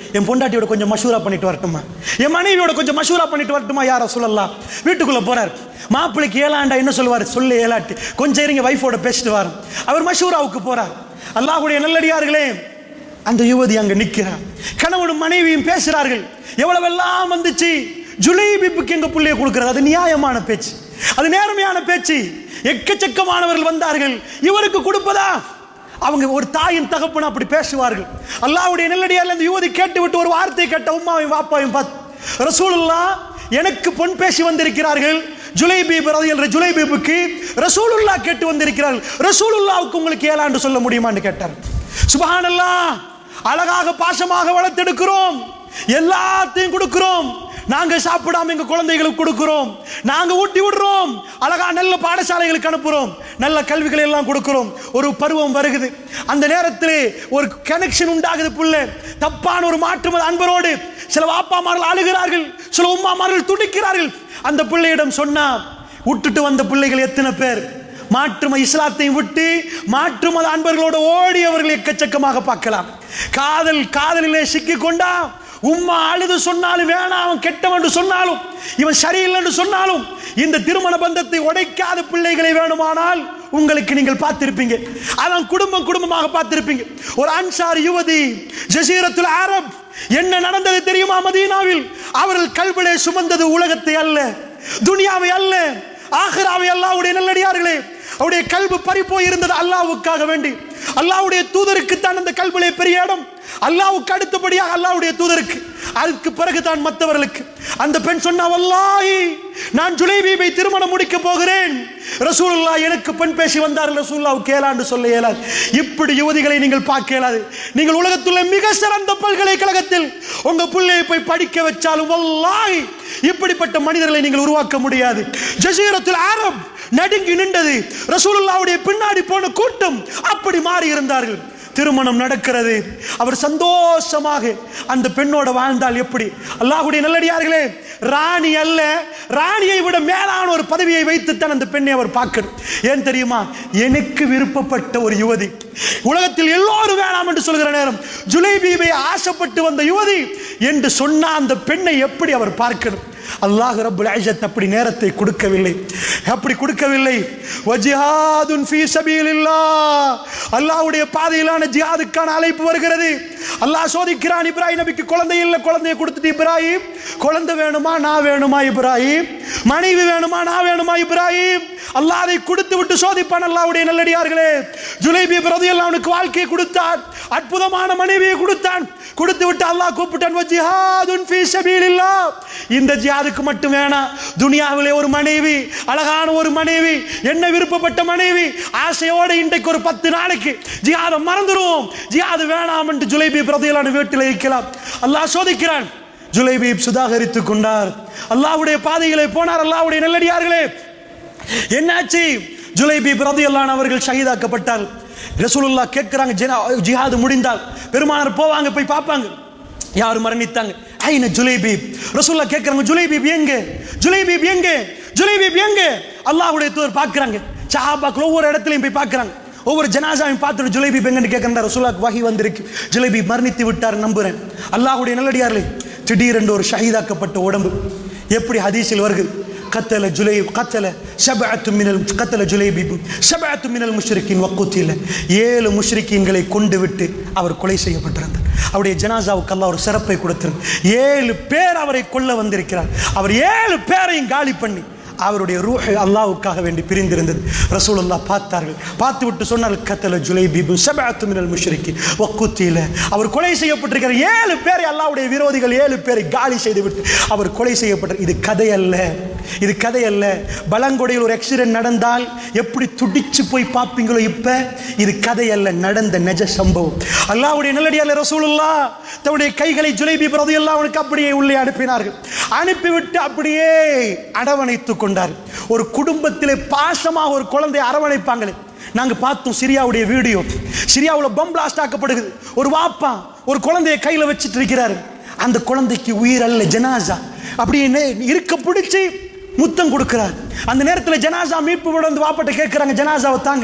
என் பொண்டாட்டியோட கொஞ்சம் மஷூரா பண்ணிட்டு வரட்டுமா, என் மனைவியோட கொஞ்சம் மஷூரா பண்ணிட்டு வரட்டுமா யார சொல்லலாம். வீட்டுக்குள்ள போறார். மாப்பிள்ளைக்கு ஏழாண்டா என்ன சொல்லுவார், சொல்லு ஏழாட்டு, கொஞ்சம் இருங்க வைஃபோட பேசிட்டு வரும். அவர் மஷூராவுக்கு போறார். அல்லாஹ்வுடைய நல்லடியார்களே, அந்த யுவதி அங்க நிற்கிறார். கணவனும் மனைவியும் பேசுறார்கள். எவ்வளவெல்லாம் வந்துச்சு. ஜுலைபிபுக்கு எங்க புள்ளைய கொடுக்கிறது, அது நியாயமான பேச்சு, அது நேர்மையான பேச்சு. எக்கச்சக்கமானவர்கள் வந்தார்கள், இவருக்கு கொடுப்பதா? அவங்க ஒரு தாயின் தகப்பன் அப்படி பேசுவார்கள். அல்லாஹ்வுடைய நல்லடியார்கள் அந்த யுவதி கேட்டு விட்டு ஒரு வார்த்தை கேட்ட உம்மாவையும் வாப்பாவையும் பார்த்து, ரசூலுல்லாஹ் எனக்கு பொன் பேசி வந்திருக்கிறார்கள். ஜுலைபீப் ரலியல்லாஹு ஜுலைபீபுக்கு ரசூலுல்லாஹ் கேட்டு வந்திருக்கிறார்கள். ரசூலுல்லாஹ்வுக்கு உங்களுக்கு ஏலாண்டு சொல்ல முடியுமான்னு கேட்டார். சுப்ஹானல்லாஹ். அழகாக பாசமாக வளர்த்தெடுக்கிறோம், எல்லாத்தையும் கொடுக்கிறோம். நாங்க சாப்பிடாம எங்க குழந்தைகளுக்கு கொடுக்கிறோம், நாங்க ஊட்டி விடுறோம், அழகா நல்ல பாடசாலைகளுக்கு அனுப்புறோம், நல்ல கல்விகளை எல்லாம் கொடுக்கிறோம். ஒரு பருவம் வருகிறது, அந்த நேரத்தில் ஒரு கனெக்ஷன் உண்டாகுது. புள்ள தப்பான ஒரு மாற்று அன்பரோடு சில வாப்பாமார்கள் அழுகிறார்கள், சில உம்மாமார்கள் துடிக்கிறார்கள். அந்த பிள்ளையிடம் சொன்னா, விட்டுட்டு வந்த பிள்ளைகள் எத்தனை பேர் மாற்றும இஸ்லாத்தையும் விட்டு மாற்று மத அன்பர்களோடு ஓடியவர்கள் எக்கச்சக்கமாக பார்க்கலாம். காதல் காதலிலே சிக்கி கொண்டா உம்மா அழுது சொன்னாலும் வேணாம், அவன் கெட்டவன் சொன்னாலும், இவன் சரியில்லை சொன்னாலும், இந்த திருமண பந்தத்தை உடைக்காத பிள்ளைகளை வேணுமானால் உங்களுக்கு நீங்கள் பார்த்திருப்பீங்க. அதான் குடும்பம் குடும்பமாக பார்த்திருப்பீங்க. ஒரு அன்சார் யுவதி ஜஸீரத்துல் அரப், என்ன நடந்தது தெரியுமா? மதீனாவில் அவர்கள் கல்விலே சுமந்தது உலகத்தை அல்ல, துனியாவை அல்ல, ஆகிராவை. அல்லாஹ்வுடைய நல்லடியார்களே, அவருடைய கல்வி பறி போய் இருந்தது அல்லாஹ்வுக்காக வேண்டி. அல்லாஹ்வுடைய தூதருக்கு தான் அந்த கல்விலே பெரிய இடம். அல்லாஹ்வுக்கு அடுத்தபடியாக அல்லாஹ்வுடைய தூதருக்கு, அதுக்கு பிறகு தான் மற்றவர்களுக்கு. அந்த பெண் சொன்னா, வல்லாஹி நான் ஜுலைபீபை திருமணம் முடிக்க போகிறேன். ரசூலுல்லாஹ் எனக்கு பெண் பேசி வந்தார்கள், ரசூலுல்லாஹ்வுக்கு ஏலாண்டு சொல்ல இயலாது. இப்படி யுவதிகளை நீங்கள் பார்க்க இயலாது. நீங்கள் உலகத்துள்ள மிக சிறந்த பல்கலைக்கழகத்தில் உங்க பிள்ளையை போய் படிக்க வச்சாலும் வல்லாஹி இப்படிப்பட்ட மனிதர்களை நீங்கள் உருவாக்க முடியாது. ஜஸீரத்துல் அரப் நடுங்கி நின்றது. ரசூலுல்லாஹ்வுடைய பின்னாடி போன கூட்டம் அப்படி மாறி இருந்தார்கள். திருமணம் நடக்கிறது. அவர் சந்தோஷமாக அந்த பெண்ணோட வாழ்ந்தால் எப்படி? அல்லாஹ்வுடைய நல்லடியார்களே, ராணி அல்ல, ராணியை விட மேலான ஒரு பதவியை வைத்துத்தான் அந்த பெண்ணை அவர் பார்க்கணும். ஏன் தெரியுமா? எனக்கு விருப்பப்பட்ட ஒரு யுவதி, உலகத்தில் எல்லோரும் வேணாம் என்று சொல்கிற நேரம் ஜுலைபீபை ஆசைப்பட்டு வந்த யுவதி என்று சொன்ன அந்த பெண்ணை எப்படி அவர் பார்க்கணும்? அல்லாஹ் ரப்புல் இஸ்ஸத் அப்படி நேரத்தை கொடுக்கவில்லை, அப்படி கொடுக்கவில்லை. வஜிஹாதுன் ஃபீ சபீலில்லாஹ், அல்லாஹ்வுடைய பாதையிலான ஜிஹாதுக்கான அழைப்பு வருகிறது. அல்லாஹ் சோதிக்கிறான். இப்ராஹிம் நபிக்கு குழந்தை இல்லை, குழந்தையை கொடுத்துட்டு இப்ராஹிம், குழந்தை வேணுமா நான் வேணுமா இப்ராஹிம், மனைவி வேணுமா நான் வேணுமா இப்ராஹிம். அல்லாஹ் அதை கொடுத்து விட்டு சோதிப்பான். அல்லாஹ்வுடைய நல்லடியார்களே, ஜுலைபீப் ரலியல்லாஹு அன்ஹு வாழ்க்கையை கொடுத்தான், அற்புதமான மனைவியை கொடுத்தான். கொடுத்து விட்டு அல்லாஹ் கூப்பிட்டான், வஜிஹாதுன் ஃபீ சபீலில்லாஹ். இந்த ஜிஹாதுக்கு மட்டும் வேணாம், துனியாவிலே ஒரு மனைவி, அழகான ஒரு மனைவி, என்ன விருப்பப்பட்ட மனைவி, ஆசையோடு இன்றைக்கு ஒரு பத்து நாளைக்கு ஜிஹாதை மறந்துடுவோம், ஜிஹாது வேணாம் என்று ஜுலைபீப் ரலியல்லாஹு அன்ஹு வீட்டில் இருக்கலாம். அல்லாஹ் சோதிக்கிறான். ஜுலைபீப் சுதாகரித்துக் கொண்டார், அல்லாஹ்வுடைய பாதைகளை போனார். அல்லாஹ்வுடைய நல்லடியார்களே, என்னாச்சு? ஜுலைபீப் ரலியல்லாஹு அன்ஹு அவர்கள் ஷஹீதாக்கப்பட்டார். ரசூலுல்லாஹ் கேட்கிறாங்க, ஜிஹாது முடிந்தால் பெருமானார் போவாங்க, போய் பார்ப்பாங்க, யார் மரணித்தாங்க, ஐன ஜுலைபீப். ரசூலுல்லாஹ் கேட்கிறாங்க, ஜுலைபீப் எங்க, ஜுலைபீப் எங்க, ஜுலைபீப் எங்க? அல்லாஹ்வுடைய தூதர் பார்க்கறாங்க. சஹாபாக்கள் ஒவ்வொரு இடத்துலையும் போய் பார்க்கறாங்க, ஒவ்வொரு ஜனாசாவையும் பார்த்துட்டு ஜுலைபீப் எங்கன்னு கேட்கறாங்க. ரசூலுல்லாஹ் வஹி வந்திருக்கு, ஜுலைபீப் மரணித்து விட்டார் நம்புறேன். அல்லாஹ்வுடைய நல்லடியார்களே, திடீரென்று ஒரு ஷஹீதாக்கப்பட்ட உடம்பு. எப்படி ஹதீஸில் வருகிறது? قتل جليب قتل سبعة من قتل جليبيب سبعة من المشركين وقتل. ஏழு முஷ்ரிக்கீன்களை கொண்டு விட்டு அவர் கொலை செய்யப்பட்டிருந்தார். அவருடைய ஜனாசாவுக்கு அல்லாஹ் ஒரு சிறப்பை கொடுத்திருந்தார். ஏழு பேர் அவரை கொல்ல வந்திருக்கிறார். அவர் ஏழு பேரையும் காலி பண்ணி அவருடைய ரூஹ் அல்லாஹ்வுக்காக வேண்டி பிரிந்திருந்தது. ரசூலுல்லாஹ் பார்த்தார்கள், பார்த்து விட்டு சொன்னார்கள், கத்தல ஜுலைபீப் சபஅத்து மினல் முஷ்ரிக்கீன் வகுத்தில. அவர் கொலை செய்யப்பட்டிருக்கிற ஏழு பேரை, அல்லாஹ்வுடைய விரோதிகள் ஏழு பேரை காலி செய்து விட்டு அவர் கொலை செய்யப்பட்டார். இது கதை அல்ல, இது கதை அல்ல. பலங்கொடையில் ஒரு ஆக்சிடென்ட் நடந்தால் எப்படி துடிச்சு போய் பார்ப்பீங்களோ, இப்ப இது கதை அல்ல, நடந்த நிஜ சம்பவம். அல்லாஹ்வுடைய நல்லடியார்களே, ரசூலுல்லாஹ் தன்னுடைய கைகளை ஜுலைபீப் ரலியல்லாஹு அன்ஹு அப்படியே உள்ளே அனுப்பினார்கள். அனுப்பிவிட்டு அப்படியே அரவணைத்து கொண்டார். ஒரு குடும்பத்திலே பாசமாக ஒரு குழந்தை அரவணைப்பாங்களே, நாங்க பார்த்தோம் சிரியாவுடைய வீடியோ. சிரியாவுல பம் பிளாஸ்ட் ஆக்கப்படுகிறது. ஒரு வாப்பா ஒரு குழந்தையை கையில வச்சிட்டு இருக்கிறாரு. அந்த குழந்தைக்கு உயிர் அல்ல, ஜனாசா. அப்படியே இருக்க பிடிச்சி முத்தம் கொடுக்கிறார். அந்த நேரத்தில் ஜனாசா மீட்பு வந்து வாப்பட்ட கேட்கிறாங்க, ஜனாசாவை தாங்க.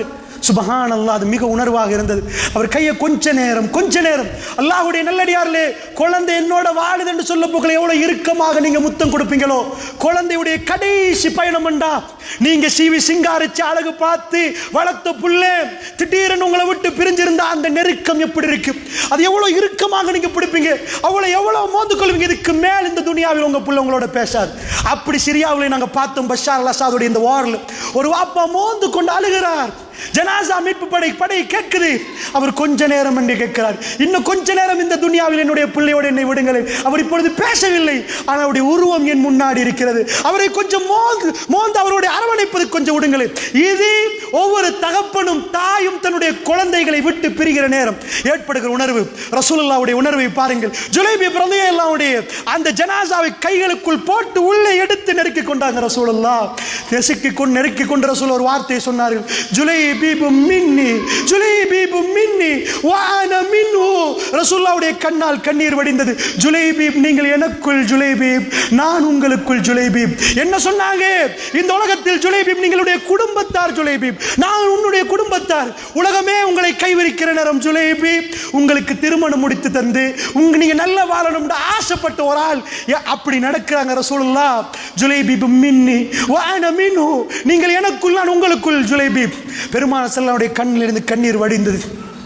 சுப்ஹானல்லாஹ், அது மிக உணர்வாக இருந்தது. அவர் கையை கொஞ்ச நேரம் கொஞ்ச நேரம் அல்லாஹ்வுடைய நல்லடியார்களே, குழந்தை என்னோட வாழுது என்று சொல்ல போகல எவ்வளவு இறுக்கமாக நீங்க முத்தம் கொடுப்பீங்களோ, குழந்தையுடைய கடைசி பயணம் என்றா நீங்க சீவி சிங்காரிச்சு அழகு பார்த்து வளர்த்த புள்ளே திடீரென்று உங்களை விட்டு பிரிஞ்சிருந்தா அந்த நெருக்கம் எப்படி இருக்கு, அது எவ்வளவு இறுக்கமாக நீங்க பிடிப்பீங்க, அவ்வளவு எவ்வளவு மோந்து கொள்வீங்க. இதுக்கு மேல் இந்த துனியாவில் உங்க புள்ள உங்களோட பேசாது. அப்படி சிரியாவில் நாங்க பார்த்தோம், பஷார் அல் அசாதுடைய இந்த வார்ல ஒரு வாப்பா மோந்து கொண்டு அழுகிறார். ஜனாசா மீட்பு படை படை கேட்குது. அவர் கொஞ்ச நேரம் என்று கேட்கிறார், இன்னும் கொஞ்ச நேரம் இந்த துனியாவில் என்னுடைய பிள்ளையோடு என்னை விடுங்களேன். அவர் இப்பொழுது பேசவில்லை, ஆனால் அவருடைய உருவம் என் முன்னாடி இருக்கிறது. அவரை கொஞ்சம் மோந்து மோந்து அவருடைய அரவணைப்பது கொஞ்சம் விடுங்களேன். இது ஒவ்வொரு தகப்பனும் தாயும் தன்னுடைய குழந்தைகளை விட்டு பிரிகிற நேரம் ஏற்படுகிற உணர்வு. ரசூலுல்லாஹ்வுடைய உணர்வை பாருங்கள். ஜுலைபி ரலியல்லாஹுடைய அந்த ஜனாசாவை கைகளுக்குள் போட்டு உள்ளே எடுத்து நெருக்கி கொண்டாங்க ரசூலுல்லாஹ். நெருக்கி கொண்டு நெருக்கி கொண்டு ரசூல் ஒரு வார்த்தையை சொன்னார்கள், ஜுலை ரசூலுல்லாஹ்வுடைய கண்ணால் கண்ணீர் வடிந்தது. ஜுலைபீப் நீங்கள் எனக்குள், ஜுலைபீப் நான் உங்களுக்குள். ஜுலைபீப் என்ன சொன்னாங்க, இந்த உலகத்தில் ஜுலைபீப் நீங்களுடைய குடும்பத்தார், ஜுலைபீப் நான் உன்னுடைய குடும்பத்தார், உலகமே உங்களை கைவிரிக்கிற நேரம் ஜுலைபீப் உங்களுக்கு திருமணம் முடித்து தந்து உங்க நீங்க நல்ல வாழணும் ஆசைப்பட்ட ஒரு ஆள் அப்படி நடக்கிறாங்க ரசூலுல்லாஹ். ஜுலைபீப் மின்னி வ அன மின்ஹு, நீங்கள் எனக்குள் நான் உங்களுக்குள். ஜுலைபீப் பெருமானார் ஸல்லல்லாஹு அலைஹி கண்ணில் இருந்து கண்ணீர் வடிந்தது.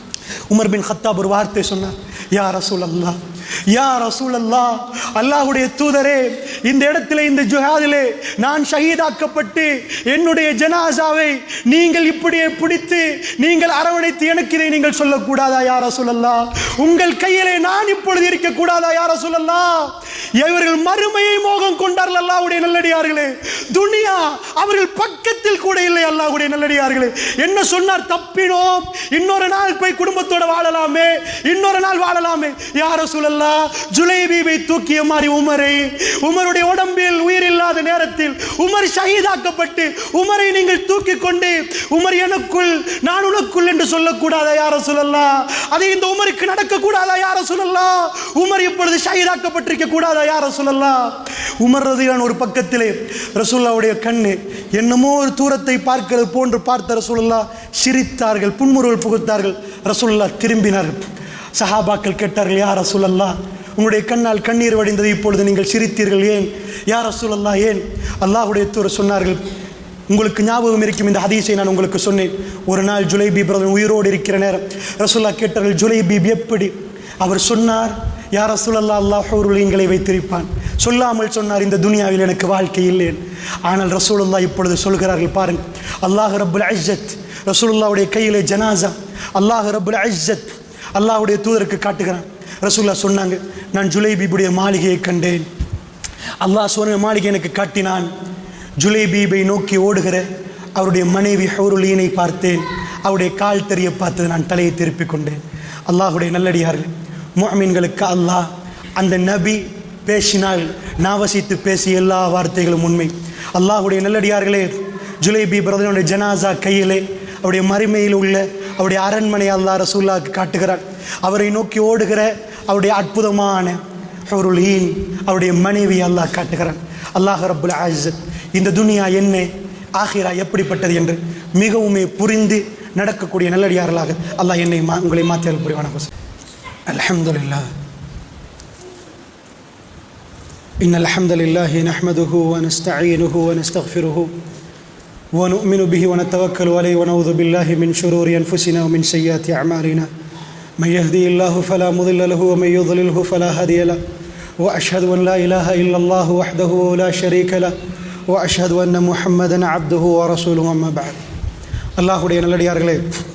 உமர் பின் கத்தாப் ஒரு வார்த்தை சொன்னார், யா ரசூலல்லாஹ், யா ரசூலல்லாஹ், அல்லாஹ்வுடைய தூதரே, இந்த இடத்திலே இந்த ஜிஹாதிலே நான் ஷஹீதாக்கப்பட்டு என்னுடைய ஜனாசாவை நீங்கள் இப்படியே பிடித்து நீங்கள் அரவணைத்து எனக்கு இதை நீங்கள் சொல்லக்கூடாதா யா ரசூலல்லாஹ்? உங்கள் கையிலே நான் இப்பொழுது இருக்க கூடாதா யா ரசூலல்லாஹ்? இவர்கள் மறுமையை மோகம் கொண்டார்கள் அல்லாஹ்வுடைய நல்லடியார்களே. துனியா அவர்கள் பக்கத்தில் கூட இல்லை அல்லாஹ்வுடைய நல்லடியார்களே. என்ன சொன்னார், தப்பினோம், இன்னொரு நாள் போய் குடும்பத்தோட வாழலாமே, இன்னொரு நாள் வாழலாமே. யா ரசூலல்லாஹ், ஜுலைபீபை தூக்கிய மாதிரி உமரை, உமருடைய உடம்பில் உயிர் இல்லாத நேரத்தில் உமர் ஷஹீதாக்கப்பட்டு உமரை நீங்கள் தூக்கி கொண்டு உமர் எனக்குள் நான் உனக்குள் என்று சொல்லக்கூடாதா யா ரசூலல்லாஹ்? அது இந்த உமருக்கு நடக்க கூடாதா யா ரசூலல்லாஹ்? உமர் இப்பொழுது ஷஹீதாக்கப்பட்டிருக்க கூடாதா யா ரசூலல்லாஹ்? உமர் ரலியல்லாஹு ஒரு பக்கத்திலே ரசூலுல்லாஹ்வுடைய கண்ணு என்னமோ ஒரு தூரத்தை பார்க்கிறது போன்று பார்த்த ரசூலுல்லாஹ் சிரித்தார்கள், புன்முறுவல் புகுத்தார்கள். ரசூலுல்லாஹ் திரும்பினார்கள். சஹாபாக்கள் கேட்டார்கள், யா ரசூலல்லாஹ், உங்களுடைய கண்ணால் கண்ணீர் வடிந்தது, இப்பொழுது நீங்கள் சிரித்தீர்கள், ஏன் யா ரசூலல்லாஹ் ஏன்? அல்லாஹ்வுடைய தூதர் சொன்னார்கள், உங்களுக்கு ஞாபகம் இருக்கும் இந்த ஹதீஸை நான் உங்களுக்கு சொன்னேன். ஒரு நாள் ஜுலைபீப் உயிரோடு இருக்கிற நேரம் ரசூலுல்லாஹ் கேட்டார்கள், ஜுலைபீப் எப்படி? அவர் சொன்னார், யா ரசூலல்லாஹ், அல்லாஹ் ஹூருலீன்களை வைத்திருப்பான். சொல்லாமல் சொன்னார், இந்த துனியாவில் எனக்கு வாழ்க்கை இல்லை. ஆனால் ரசூலுல்லாஹ் இப்பொழுது சொல்கிறார்கள், பாருங்கள், அல்லாஹ் ரப்புல் இஸ்ஸத் ரசூலுல்லாஹ்வுடைய கையிலே ஜனாசா, அல்லாஹ் ரப்புல் இஸ்ஸத் அல்லாஹ்வுடைய தூதருக்கு காட்டுகிறான். ரசூலுல்லாஹ் சொன்னாங்க, நான் ஜுலைபீபுடைய மாளிகையை கண்டேன், அல்லாஹ் சொன்ன மாளிகை எனக்கு காட்டினான். ஜுலைபீபை நோக்கி ஓடுகிற அவருடைய மனைவி ஹூருலீனை பார்த்தேன், அவருடைய கால் தெரிய பார்த்தது, நான் தலையை திருப்பிக் கொண்டேன். அல்லாஹ்வுடைய நல்லடியார்கள், முஃமின்களுக்கு அல்லாஹ் அந்த நபி பேசினால் நாவசித்து பேசிய எல்லா வார்த்தைகளும் உண்மை. அல்லாஹ்வுடைய நல்லடியார்களே, ஜுலைபீப் ரலியல்லாஹு ஜனாசா கையிலே அவருடைய மறுமையில் உள்ள அவருடைய அரண்மனை அல்லாஹ் ரசூலுல்லாஹ்வுக்கு காட்டுகிறார். அவரை நோக்கி ஓடுகிற அவருடைய அற்புதமான ஹூருலீன் அவருடைய மனைவி அல்லாஹ் காட்டுகிறான். அல்லாஹ் ரப்புல் இஸ்ஸத் இந்த துனியா என்ன, ஆகிரா எப்படிப்பட்டது என்று மிகவுமே புரிந்து நடக்கக்கூடிய நல்லடியார்களாக அல்லாஹ் என்னை உங்களை மாற்றியல் புரிவான. அல்ஹம்துலில்லாஹ், இன்னல் ஹம்தலில்லாஹி நஹ்மதுஹு வ நஸ்தஈனுஹு வ நஸ்தக்ஃபிருஹு வ நு'மினு பிஹி வ நதவக்கலு அலைஹி வ நஊது பில்லாஹி மின் ஷுரூரி அன்ஃபுஸினா வ மின் ஸய்யிஆத்தி அஅமாலினா மன் யஹ்திஹில்லாஹு ஃபலா முதில்ல லஹு வ மன் யுضللஹு ஃபலா ஹாதிய லஹு வ அஷ்ஹது அன் லா இலாஹ இல்லல்லாஹு வஹ்தஹு லா ஷரீக லஹு வ அஷ்ஹது அன்ன முஹம்மதன் அப்துஹு வ ரசூலுஹு அம்மா பஅத். அல்லாஹ்வுடைய நல்லடியார்களே,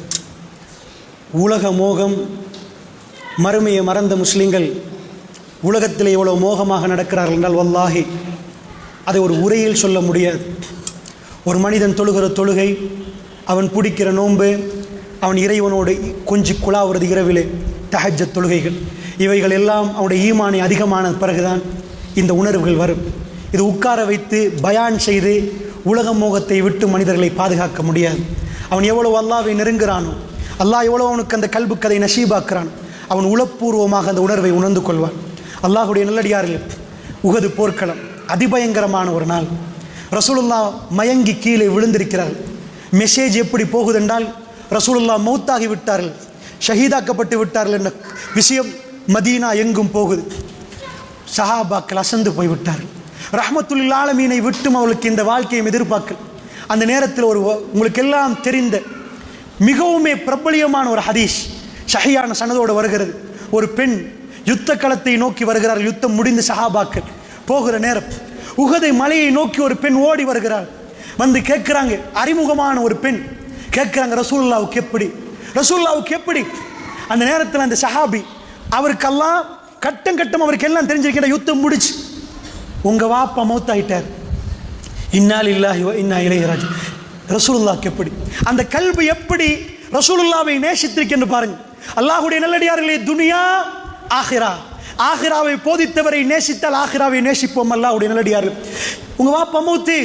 உலக மோகம், மறுமையை மறந்த முஸ்லிம்கள் உலகத்தில் எவ்வளோ மோகமாக நடக்கிறார்கள் என்றால் வல்லாஹி அதை ஒரு உரையில் சொல்ல முடியாது. ஒரு மனிதன் தொழுகிற தொழுகை, அவன் பிடிக்கிற நோன்பு, அவன் இறைவனோடு கொஞ்சி குழாவுறது இரவிலே தஹஜ்ஜத் தொழுகைகள், இவைகள் எல்லாம் அவனுடைய ஈமானை அதிகமான பிறகுதான் இந்த உணர்வுகள் வரும். இது உட்கார வைத்து பயான் செய்து உலக மோகத்தை விட்டு மனிதர்களை பாதுகாக்க முடியாது. அவன் எவ்வளவு அல்லாஹ்வை நெருங்குகிறானோ, அல்லாஹ் எவ்வளோ அவனுக்கு அந்த கல்பு கதை நசீபாக்குறான், அவன் உளப்பூர்வமாக அந்த உணர்வை உணர்ந்து கொள்வான். அல்லாஹ்வுடைய நல்லடியார்கள், உஹது போர்க்களம் அதிபயங்கரமான ஒரு நாள். ரசூலுல்லாஹ் மயங்கி கீழே விழுந்திருக்கிறார்கள். மெசேஜ் எப்படி போகுதென்றால் ரசூலுல்லாஹ் மௌத்தாகி விட்டார்கள், ஷஹீதாக்கப்பட்டு விட்டார்கள் என்ற விஷயம் மதீனா எங்கும் போகுது. சஹாபாக்கள் அசந்து போய்விட்டார்கள். ரஹ்மத்துல் ஆலமீனை விட்டும் அவளுக்கு இந்த வாழ்க்கையை எதிர்பார்க்கல். அந்த நேரத்தில் ஒரு உங்களுக்கு எல்லாம் தெரிந்த மிகவுமே பிரபலியமான ஒரு ஹதீஸ் ஷஹீயான சனதோடு வருகிறது. ஒரு பெண் யுத்த களத்தை நோக்கி வருகிறார்கள். யுத்தம் முடிந்து சஹாபாக்கள் போகிற நேரம் உஹதை மலையை நோக்கி ஒரு பெண் ஓடி வருகிறாள். வந்து கேட்கிறாங்க, அறிமுகமான ஒரு பெண் கேட்கிறாங்க, ரசூலுல்லாஹ்வுக்கு எப்படி ரசூலுல்லாஹ்வுக்கு எப்படி அந்த நேரத்தில் அந்த சஹாபி அவருக்கெல்லாம் கட்டம் கட்டம் அவருக்கு எல்லாம் தெரிஞ்சிருக்கிற யுத்தம் முடிச்சு, உங்க வாப்பா மௌத்தாயிட்டார், இன்னா லில்லாஹி வ இன்னா இலைஹி ராஜிஊன். ரசூலுல்லாஹ்வுக்கு எப்படி அந்த கல்வி எப்படி ரசூலுல்லாஹ்வை நேசித்திருக்கின்ற பாருங்க. அல்லாஹ்வுடைய நல்லடியார்களே, துனியா ஆகிரா, ஆகிராவை போதித்தவரை நேசித்தால் ஆகிராவை நேசிப்போம். அல்லாஹ்வுடைய நல்லடியார்கள், உங்க வாப்பா மௌத்து,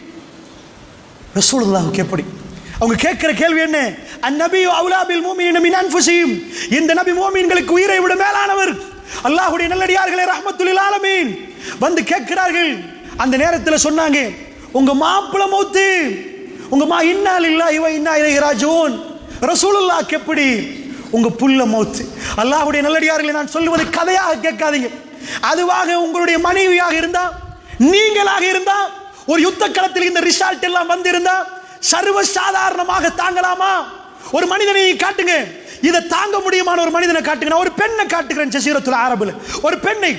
ரசூலுல்லாஹ்வுக்கு எப்படி? அவங்க கேட்கிற கேள்வி என்ன? அந்நபியு அவுலா பில் முஃமினீன மின் அன்ஃபுஸிஹிம். இந்த நபி முஃமின்களுக்கு உயிரை விட மேலானவர். அல்லாஹ்வுடைய நல்லடியார்களே, ரஹ்மத்துல் ஆலமீன் வந்து கேட்கிறார்கள். அந்த நேரத்தில் சொன்னாங்க, உங்க மாப்பிள மௌத்து, உங்க மா இன்னா லில்லாஹி வ இன்னா இலைஹி ராஜிஊன். ரசூலுல்லாஹ்வுக்கு எப்படி? உங்க புள்ள மௌத்து. அல்லாஹ்வுடைய நல்லடியார்களே, நான் சொல்லுவது கதையாக கேட்காதீங்க. அதுவாக உங்களுடைய மனைவியாக இருந்தா, நீங்களாக இருந்தா, ஒரு யுத்த களத்தில் இந்த ரிசல்ட் எல்லாம் வந்திருந்தா சர்வ சாதாரணமாக தாங்கலாமா? ஒரு மனிதனை காட்டுங்க, இதை தாங்க முடியுமான ஒரு மனிதனை காட்டுங்க. நான் ஒரு பெண்ணை காட்டுகிறேன், ஜஸீரத்துல் அரபுல ஒரு பெண்ணை.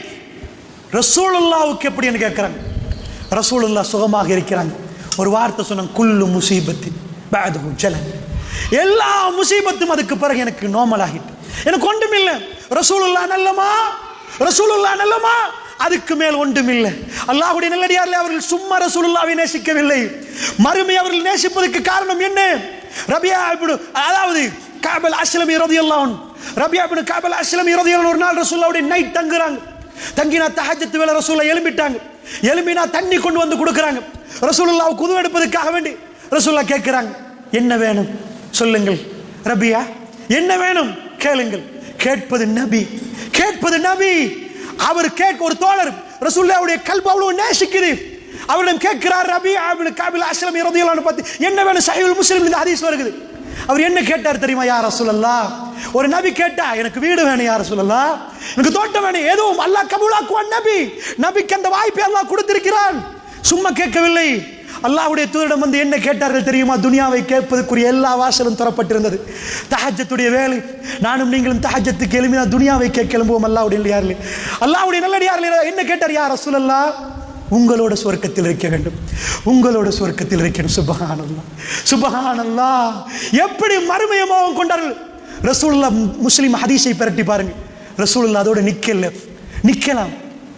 ரசூலுல்லாஹ்வுக்கு எப்படின்னு கேட்கிறாங்க. ரசூலுல்லாஹ் சுகமாக இருக்கிறாங்க. ஒரு வார்த்தை சொன்னாங்க, குல்லு முசீபத்தி பஅதுஹு ஜலன். எல்லா முசீபத்தும் அதுக்கு பிறகு எனக்கு நார்மல் ஆகிட்டு, எனக்கு ஒன்றும் இல்லை. ரசூலுல்லாஹ் நல்லமா, ரசூலுல்லாஹ் நல்லமா, அதுக்கு மேல் ஒன்றும் இல்லை. அல்லாஹ்வுடைய நல்லடியார்களே, அவர்கள் சும்மா ரசூலுல்லாஹ்வை நேசிக்கவில்லை, மறுமை அவர்கள் நேசிப்பதற்கு காரணம் என்ன? ரபியா இப்னு அதாவது கஅப் அஸ்லமி ரலியல்லாஹு அன்ஹு, ரபியா இப்னு கஅப் அஸ்லமி ரலியல்லாஹு ஒரு நாள் ரசூலுல்லாஹ்வுடைய நைட் தங்குறாங்க. தங்கினா தஹஜ்ஜத் வேளை ரசூலுல்லாஹ் எழும்பிட்டாங்க. எழும்பினா தண்ணி கொண்டு வந்து கொடுக்குறாங்க. ரசூலுல்லாஹ் குது எடுப்பதற்காக வேண்டி ரசூலுல்லாஹ் கேட்கிறாங்க, என்ன வேணும் சொல்லுங்கள் ரபியா, என்ன வேணும் கேளுங்கள். கேட்பது நபி, கேட்பது நபி. அவர் கேட்க ஒரு தோழர் ரசூலுல்லாஹ்வுடைய கல்பு அவ்வளவு நேசிக்குது. அவரிடம் கேட்கிறார், ரபியா இப்னு கஅப் அஸ்லமி ரலியல்லாஹு அன்ஹு பத்தி என்ன வேணும்? சஹீஹுல் முஸ்லிம் இந்த ஹதீஸ் வருகிறது. அவர் என்ன கேட்டார் தெரியுமா? யா ரசூலல்லாஹ், ஒரு நபி கேட்டா எனக்கு வீடு வேணும் யா ரசூலல்லாஹ், எனக்கு தோட்டம் வேணும், எதுவும் அல்லாஹ் கபூலாக்குவான். நபி நபிக்கு அந்த வாய்ப்பை அல்லாஹ் கொடுத்திருக்கிறான். சும்மா கேட்கவில்லை. அல்லாஹ்வுடைய தூதரிடம் வந்து என்ன கேட்டார்கள் தெரியுமா? துனியாவை கேட்பதற்குரிய எல்லா வாசலும் தரப்பட்டிருந்தது. தஹஜ்ஜத்துடைய வேலை, நானும் நீங்களும் தஹஜ்ஜத்துக்கு எழுப்பினா துனியாவை கேட்க எழும்புவோம். அல்லாஹ்வுடைய நல்லடியார்களே, அல்லாஹ்வுடைய நல்லடியார்களே என்ன கேட்டார்? யா ரசூலல்லாஹ், உங்களோட சுவர்க்கத்தில் இருக்க வேண்டும், உங்களோட சுவர்க்கத்தில் இருக்கணும். சுப்ஹானல்லாஹ், சுப்ஹானல்லாஹ். எப்படி மறுமையை மோகம் கொண்டார்கள். ரசூலுல்லாஹ் முஸ்லிம் ஹதீஸை பிரட்டி பாருங்க. ரசூலுல்லாஹ் அதோட நிக்கல, நிக்கலாம்.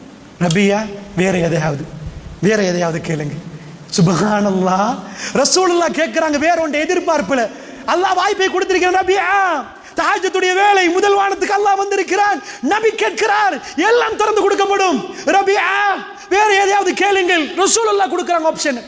நபியா வேற எதையாவது, வேற எதையாவது கேளுங்க. சுப்ஹானல்லாஹ். ரசூலுல்லாஹ் கேட்கிறாங்க வேற ஒன்றை எதிர்பார்ப்புல. அல்லாஹ் வாய்ப்பை கொடுத்திருக்கிறான். நபியா தஹஜ்ஜுடைய வேளை, முதல் வானத்துக்கு அல்லாஹ் வந்திருக்கிறான். நபி கேட்கிறார், எல்லாம் திறந்து கொடுக்கப்படும். ரபியா வேற எதையாவது கேளுங்கள். ரசூலுல்லாஹ் கொடுக்குறாங்க ஆப்ஷன்.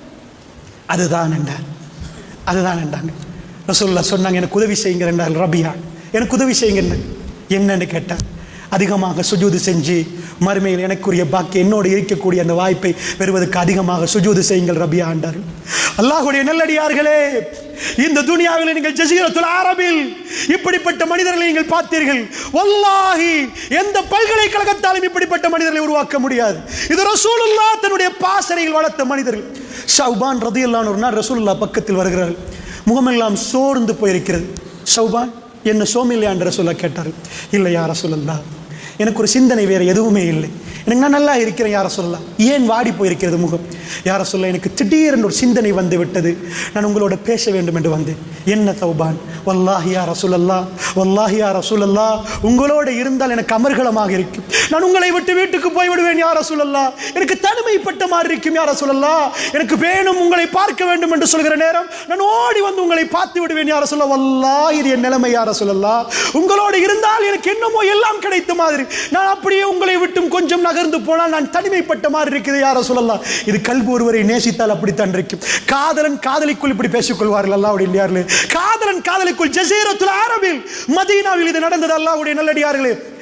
அதுதான் என்றார், அதுதான் என்றாங்க. ரசூலுல்லாஹ் சொன்னாங்க, எனக்கு உதவி செய்யுங்க என்றார். ரபியா எனக்கு உதவி செய்யுங்க. என்னன்னு கேட்டார், அதிகமாக சுஜூது செஞ்சு மறுமையில் எனக்குரிய பாக்கி என்னோடு இருக்கக்கூடிய அந்த வாய்ப்பை பெறுவதற்கு அதிகமாக சுஜூது செய்யுங்கள் ரபியா என்றார். அல்லாஹ்வுடைய நல்லடியார்களே, இந்த துனியாவில் நீங்கள் ஜஸீரத்துல் அரபில் இப்படிப்பட்ட மனிதர்களை நீங்கள் பார்த்தீர்கள். வல்லாஹி எந்த பல்கலைக்கழகத்தாலும் இப்படிப்பட்ட மனிதர்களை உருவாக்க முடியாது. இது ரசூலுல்லாஹ் தன்னுடைய பாசறையில் வளர்த்த மனிதர்கள். ஷௌபான் ரலியல்லாஹு அன்ஹு ஒரு நாள் ரசூலுல்லாஹ் பக்கத்தில் வருகிறார்கள். முகமெல்லாம் சோர்ந்து போயிருக்கிறது. ஷௌபான், என்ன சோமில்லையா என்று ரசூலுல்லாஹ் கேட்டார்கள். இல்லை யா ரசூலல்லாஹ், எனக்கு ஒரு சிந்தனை வேற எதுவுமே இல்லை, எனக்கு நான் நல்லா இருக்கிறேன் யா ரசூலல்லாஹ். ஏன் வாடி போயிருக்கிறது முகம்? யா ரசூலல்லாஹ், எனக்கு திடீரென்று ஒரு சிந்தனை வந்து விட்டது, நான் உங்களோட பேச வேண்டும் என்று வந்தேன். என்ன தௌபான்? வல்லாஹி யா ரசூலல்லாஹ், வல்லாஹி யா ரசூலல்லாஹ், உங்களோட இருந்தால் எனக்கு அமர்கலமாக இருக்கும். நான் உங்களை விட்டு வீட்டுக்கு போய் விடுவேன் யா ரசூலல்லாஹ். எனக்கு தனிமைப்பட்ட மாதிரி இருக்கும் யா ரசூலல்லாஹ். எனக்கு வேணும், உங்களை பார்க்க வேண்டும் என்று சொல்கிற நேரம் நான் ஓடி வந்து உங்களை பார்த்து விடுவேன் யா ரசூலல்லாஹ். வல்லாஹி இது என் நிலைமை யா ரசூலல்லாஹ். உங்களோடு இருந்தால் எனக்கு என்னமோ எல்லாம் கிடைத்த மாதிரி, நான் அப்படியே உங்களை விட்டும் கொஞ்சம் நகர்ந்து போனால் நான் தனிமைப்பட்ட மாதிரி இருக்குது யா ரசூலல்லாஹ். இது கல்பு ஒருவரை நேசித்தால் அப்படித்தான் இருக்கும். காதலன் காதலிக்குள் இப்படி பேசிக் கொள்வார்கள். அல்லாஹ்வுடைய நல்லடியார்களே, காதலன் காதலிக்குள் ஜஸீரத்துல் அரபில் மதீனாவில் இது நடந்தது. அல்லாஹ்வுடைய நல்லடியார்களே,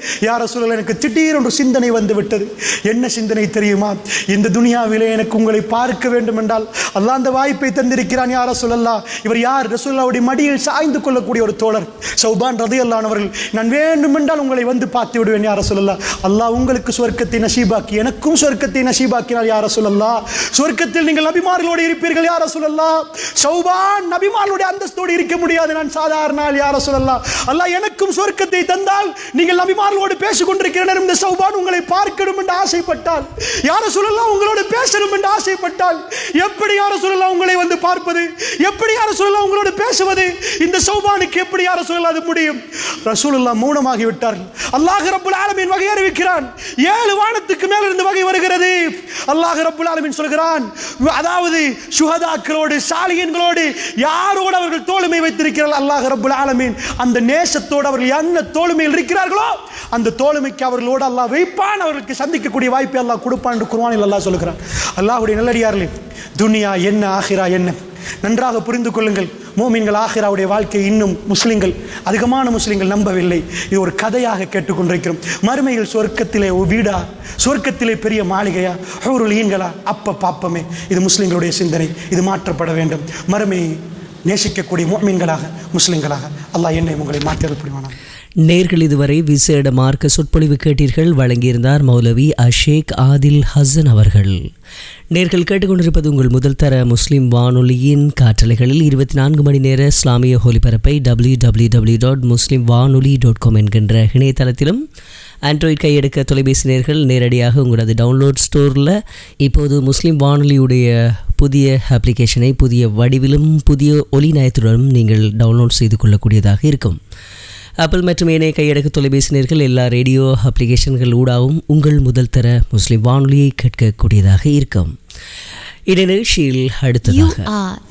யா ரசூலல்லாஹ் எனக்கு திடீரென்று சிந்தனை வந்து விட்டது. என்ன சிந்தனை தெரியுமா? இந்த துனியாவிலே எனக்கு உங்களை பார்க்க வேண்டும் என்றால் அல்லாஹ் அந்த வாய்ப்பை தந்திருக்கிறான். யா ரசூலல்லாஹ், இவர் யார்? ரசூலுல்லாஹ்வுடைய மடியில் சாய்ந்து கொள்ளக்கூடிய ஒரு தோழர் சௌபான் ரலியல்லாஹு அன்ஹு அவர்கள். நான் வேண்டும் என்றால் உங்களை வந்து பார்த்து விடுவேன் யா ரசூலல்லாஹ். அல்லாஹ் உங்களுக்கு சொர்க்கத்தை நசீபாக்கி எனக்கும் சொர்க்கத்தை நசீபாக்கினார் யா ரசூலல்லாஹ். சொர்க்கத்தில் நீங்கள் நபிமார்களோடு இருப்பீர்கள் யா ரசூலல்லாஹ். சௌபான் நபிமார்களுடைய அந்தஸ்தோடு இருக்க முடியாது, நான் சாதாரண ஆள் யா ரசூலல்லாஹ். அல்லாஹ் எனக்கும் சொர்க்கத்தை தந்தால் நீங்கள் நபிமார்களோடு பேசிக் கொண்டிருக்கிற நேரம் இந்த சௌபான் உங்களை பார்க்கணும் என்று ஆசைப்பட்டால், யா ரசூலல்லாஹ் உங்களோடு பேசணும் என்று ஆசைப்பட்டால் எப்படி யா ரசூலல்லாஹ் உங்களை வந்து பார்ப்பது? எப்படி யா ரசூலல்லாஹ் உங்களோடு பேசுவது? இந்த சௌபானுக்கு எப்படி யா ரசூலல்லாஹ் அது முடியும்? ரசூலுல்லாஹ் மௌனமாகி விட்டார்கள். அல்லாஹ் ரப்புல் ஆலமீன் வகை அறிவிக்கிறான். ஏழு வானத்துக்கு மேல் இருந்து வகை வருகிறது. அல்லாஹ் ரப்புல் ஆலமீன் சொல்கிறான், அதாவது சுஹதாக்களோடு சாலிஹீன்களோடு யாரோடு அவர்கள் தோளுமை வைத்திருக்கிறார்கள் அல்லாஹ் ரப்புல் ஆலமீன் அந்த நேசத்தோடு அவர்கள் என்ன தோளுமையில் இருக்கிறார்களோ அந்த தோளுமைக்கு அவர்களோடு அல்லாஹ் வைப்பான். அவர்களுக்கு சந்திக்கக்கூடிய வாய்ப்பை அல்லாஹ் கொடுப்பான் என்று குர்ஆனில் அல்லாஹ் சொல்கிறான். அல்லாஹ்வுடைய நல்லடியார்களே, துனியா என்ன ஆகிரா என்ன நன்றாக புரிந்து கொள்ளுங்கள். மூமின்கள் ஆகிராவுடைய வாழ்க்கை இன்னும் முஸ்லிம்கள் அதிகமான முஸ்லிம்கள் நம்பவில்லை. இது ஒரு கதையாக கேட்டுக்கொண்டிருக்கிறோம். மறுமையில் சொர்க்கத்திலே வீடா, சொர்க்கத்திலே பெரிய மாளிகையா, ஹூருல் ஈன்களா? அப்ப பாப்பமே. இது முஸ்லிம்களுடைய சிந்தனை. இது மாற்றப்பட வேண்டும். மறுமையை நேசிக்கக்கூடிய மூமின்களாக முஸ்லிம்களாக அல்லாஹ் என்னை உங்களை மாற்றியது புரிவானார். நேர்கள் இதுவரை விசேட மார்க்க சொற்பொழிவு கேட்டீர்கள். வழங்கியிருந்தார் மௌலவி அஷேக் ஆதில் ஹசன் அவர்கள். நேர்கள் கேட்டுக்கொண்டிருப்பது உங்கள் முதல் தர முஸ்லிம் வானொலியின் காற்றலைகளில் இருபத்தி நான்கு மணி நேர இஸ்லாமிய ஒலிபரப்பை டபிள்யூ டபிள்யூ டபிள்யூ டாட் முஸ்லிம் வானொலி டாட் காம் என்கின்ற இணையதளத்திலும், ஆண்ட்ராய்ட் கையெடுக்க தொலைபேசி நேர்கள் நேரடியாக உங்களது டவுன்லோட் ஸ்டோரில் இப்போது முஸ்லிம் வானொலியுடைய புதிய அப்ளிகேஷனை புதிய வடிவிலும் புதிய ஒலி நயத்துடனும் நீங்கள் டவுன்லோட் செய்து கொள்ளக்கூடியதாக இருக்கும். ஆப்பிள் மற்றும் ஏனைய கையடக்க தொலைபேசி நேர்கள் எல்லா ரேடியோ அப்ளிகேஷன்கள் ஊடாகவும் உங்கள் முதல் தர முஸ்லிம் வானொலியை கேட்கக்கூடியதாக இருக்கும். இந்நிகழ்ச்சியில் அடுத்ததாக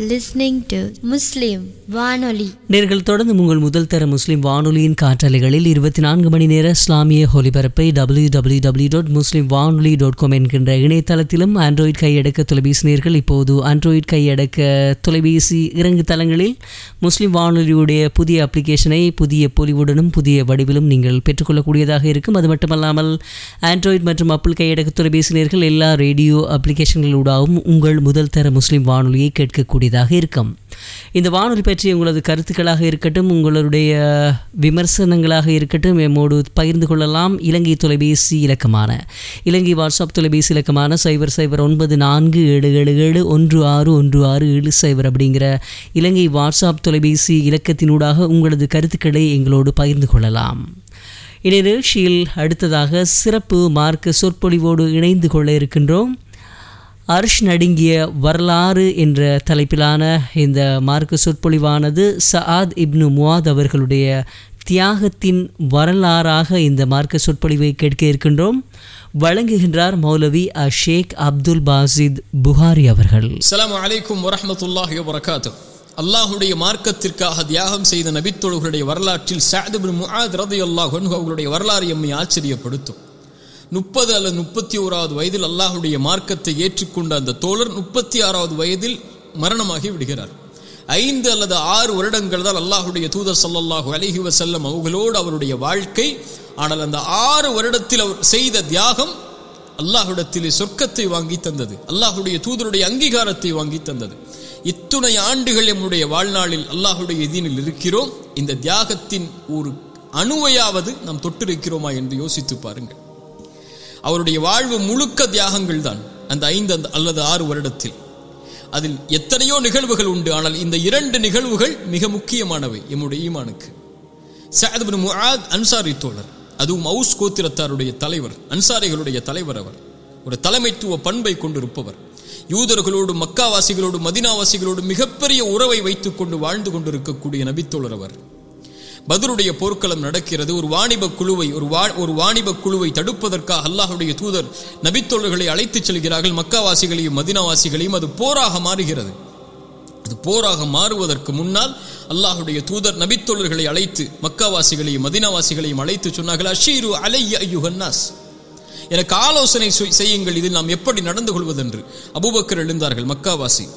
நேர்கள் தொடர்ந்து உங்கள் முதல் தர முஸ்லிம் வானொலியின் காற்றலைகளில் இருபத்தி நான்கு மணி நேர இஸ்லாமிய ஒலிபரப்பை டபிள்யூ டபிள்யூ டபிள்யூ டாட் முஸ்லிம் வானொலி டாட் காம் என்கின்ற இணையதளத்திலும், ஆண்ட்ராய்ட் கையடக்க தொலைபேசி நேர்கள் இப்போது ஆண்ட்ராய்ட் கையடக்க தொலைபேசி இறங்கு தளங்களில் முஸ்லிம் வானொலியுடைய புதிய அப்ளிகேஷனை புதிய பொலிவுடனும் புதிய வடிவிலும் நீங்கள் பெற்றுக்கொள்ளக்கூடியதாக இருக்கும். அது மட்டுமல்லாமல் ஆண்ட்ராய்ட் மற்றும் ஆப்பிள் கையடக்க தொலைபேசி நேர்கள் எல்லா ரேடியோ அப்ளிகேஷன்களூடாகவும் உங்கள் முதல் தர முஸ்லிம் வானொலியை கேட்கக்கூடியதாக இருக்கும். இந்த வானொலி பற்றி உங்களது கருத்துக்களாக இருக்கட்டும், உங்களுடைய விமர்சனங்களாக இருக்கட்டும், எம்மோடு பகிர்ந்து கொள்ளலாம். இலங்கை தொலைபேசி இலக்கமான இலங்கை வாட்ஸ்அப் தொலைபேசி இலக்கமான சைபர் சைபர் ஒன்பது நான்கு ஏழு ஏழு ஏழு ஒன்று ஆறு ஒன்று ஆறு ஏழு சைபர் அப்படிங்கிற இலங்கை வாட்ஸ்அப் தொலைபேசி இலக்கத்தினூடாக உங்களது கருத்துக்களை எங்களோடு பகிர்ந்து கொள்ளலாம். இந்நிகழ்ச்சியில் அடுத்ததாக சிறப்பு மார்க்க சொற்பொழிவோடு இணைந்து கொள்ள இருக்கின்றோம். அர்ஷ் நடுங்கிய வரலாறு என்ற தலைப்பிலான இந்த மார்க்க சொற்பொழிவானது சஆத் இப்னு முஆத் அவர்களுடைய தியாகத்தின் வரலாறாக இந்த மார்க்க சொற்பொழிவை கேட்க இருக்கின்றோம். வழங்குகின்றார் மௌலவி அஷேக் அப்துல் பாசித் புகாரி அவர்கள். அஸ்ஸலாமு அலைக்கும் வரஹ்மத்துல்லாஹி வபரகாத்துஹு. அல்லாஹ்வுடைய மார்க்கத்திற்காக தியாகம் செய்த நபித்தோழர்களுடைய வரலாற்றில் சஅத் இப்னு முஆத் ரலியல்லாஹு அன்ஹு அவர்களுடைய வரலாறு எம்மை ஆச்சரியப்படுத்தும். முப்பது அல்லது முப்பத்தி ஓராவது வயதில் அல்லாஹுடைய மார்க்கத்தை ஏற்றுக்கொண்ட அந்த தோழர் முப்பத்தி ஆறாவது வயதில் மரணமாகி விடுகிறார். ஐந்து அல்லது ஆறு வருடங்கள் தான் அல்லாஹுடைய தூதர் ஸல்லல்லாஹு அலைஹி வஸல்லம் அவர்களோடு அவருடைய வாழ்க்கை. ஆனால் அந்த ஆறு வருடத்தில் அவர் செய்த தியாகம் அல்லாஹ்விடத்திலே சொர்க்கத்தை வாங்கி தந்தது, அல்லாஹுடைய தூதருடைய அங்கீகாரத்தை வாங்கி தந்தது. இத்துணை ஆண்டுகள் நம்முடைய வாழ்நாளில் அல்லாஹுடைய தீனில் இருக்கிறோம். இந்த தியாகத்தின் ஒரு அணுவையாவது நாம் தொட்டிருக்கிறோமா என்று யோசித்து பாருங்கள். அவருடைய வாழ்வு முழுக்க தியாகங்கள் தான் அந்த ஐந்து அல்லது ஆறு வருடத்தில். அதில் எத்தனையோ நிகழ்வுகள் உண்டு. ஆனால் இந்த இரண்டு நிகழ்வுகள் மிக முக்கியமானவை எம்முடைய ஈமானுக்கு. சஅத் இப்னு முஆத் அன்சாரி தோழர், அதுவும் அவுஸ் கோத்திரத்தாருடைய தலைவர், அன்சாரிகளுடைய தலைவர். அவர் ஒரு தலைமைத்துவ பண்பை கொண்டிருப்பவர். யூதர்களோடு மக்காவாசிகளோடு மதீனாவாசிகளோடு மிகப்பெரிய உறவை வைத்துக் கொண்டு வாழ்ந்து கொண்டிருக்கக்கூடிய நபித்தோழர் அவர். பத்ருடைய போர்க்களம் நடக்கிறது. ஒரு வாணிப குழுவை ஒரு ஒரு வாணிப குழுவை தடுப்பதற்காக அல்லாஹ்வுடைய தூதர் நபித்தோழர்களை அழைத்துச் செல்கிறார்கள். மக்காவாசிகளையும் மதீனாவாசிகளையும். அது போராக மாறுகிறது. அது போராக மாறுவதற்கு முன்னால் அல்லாஹ்வுடைய தூதர் நபித்தோழர்களை அழைத்து மக்காவாசிகளையும் மதீனாவாசிகளையும் அழைத்து சொன்னார்கள், அஷீரு அலைய அய்யுஹன் நாஸ், எனக்கு ஆலோசனை செய்யுங்கள், இதில் நாம் எப்படி நடந்து கொள்வதென்று. அபூபக்கர் எழுந்தார்கள் மக்காவாசி,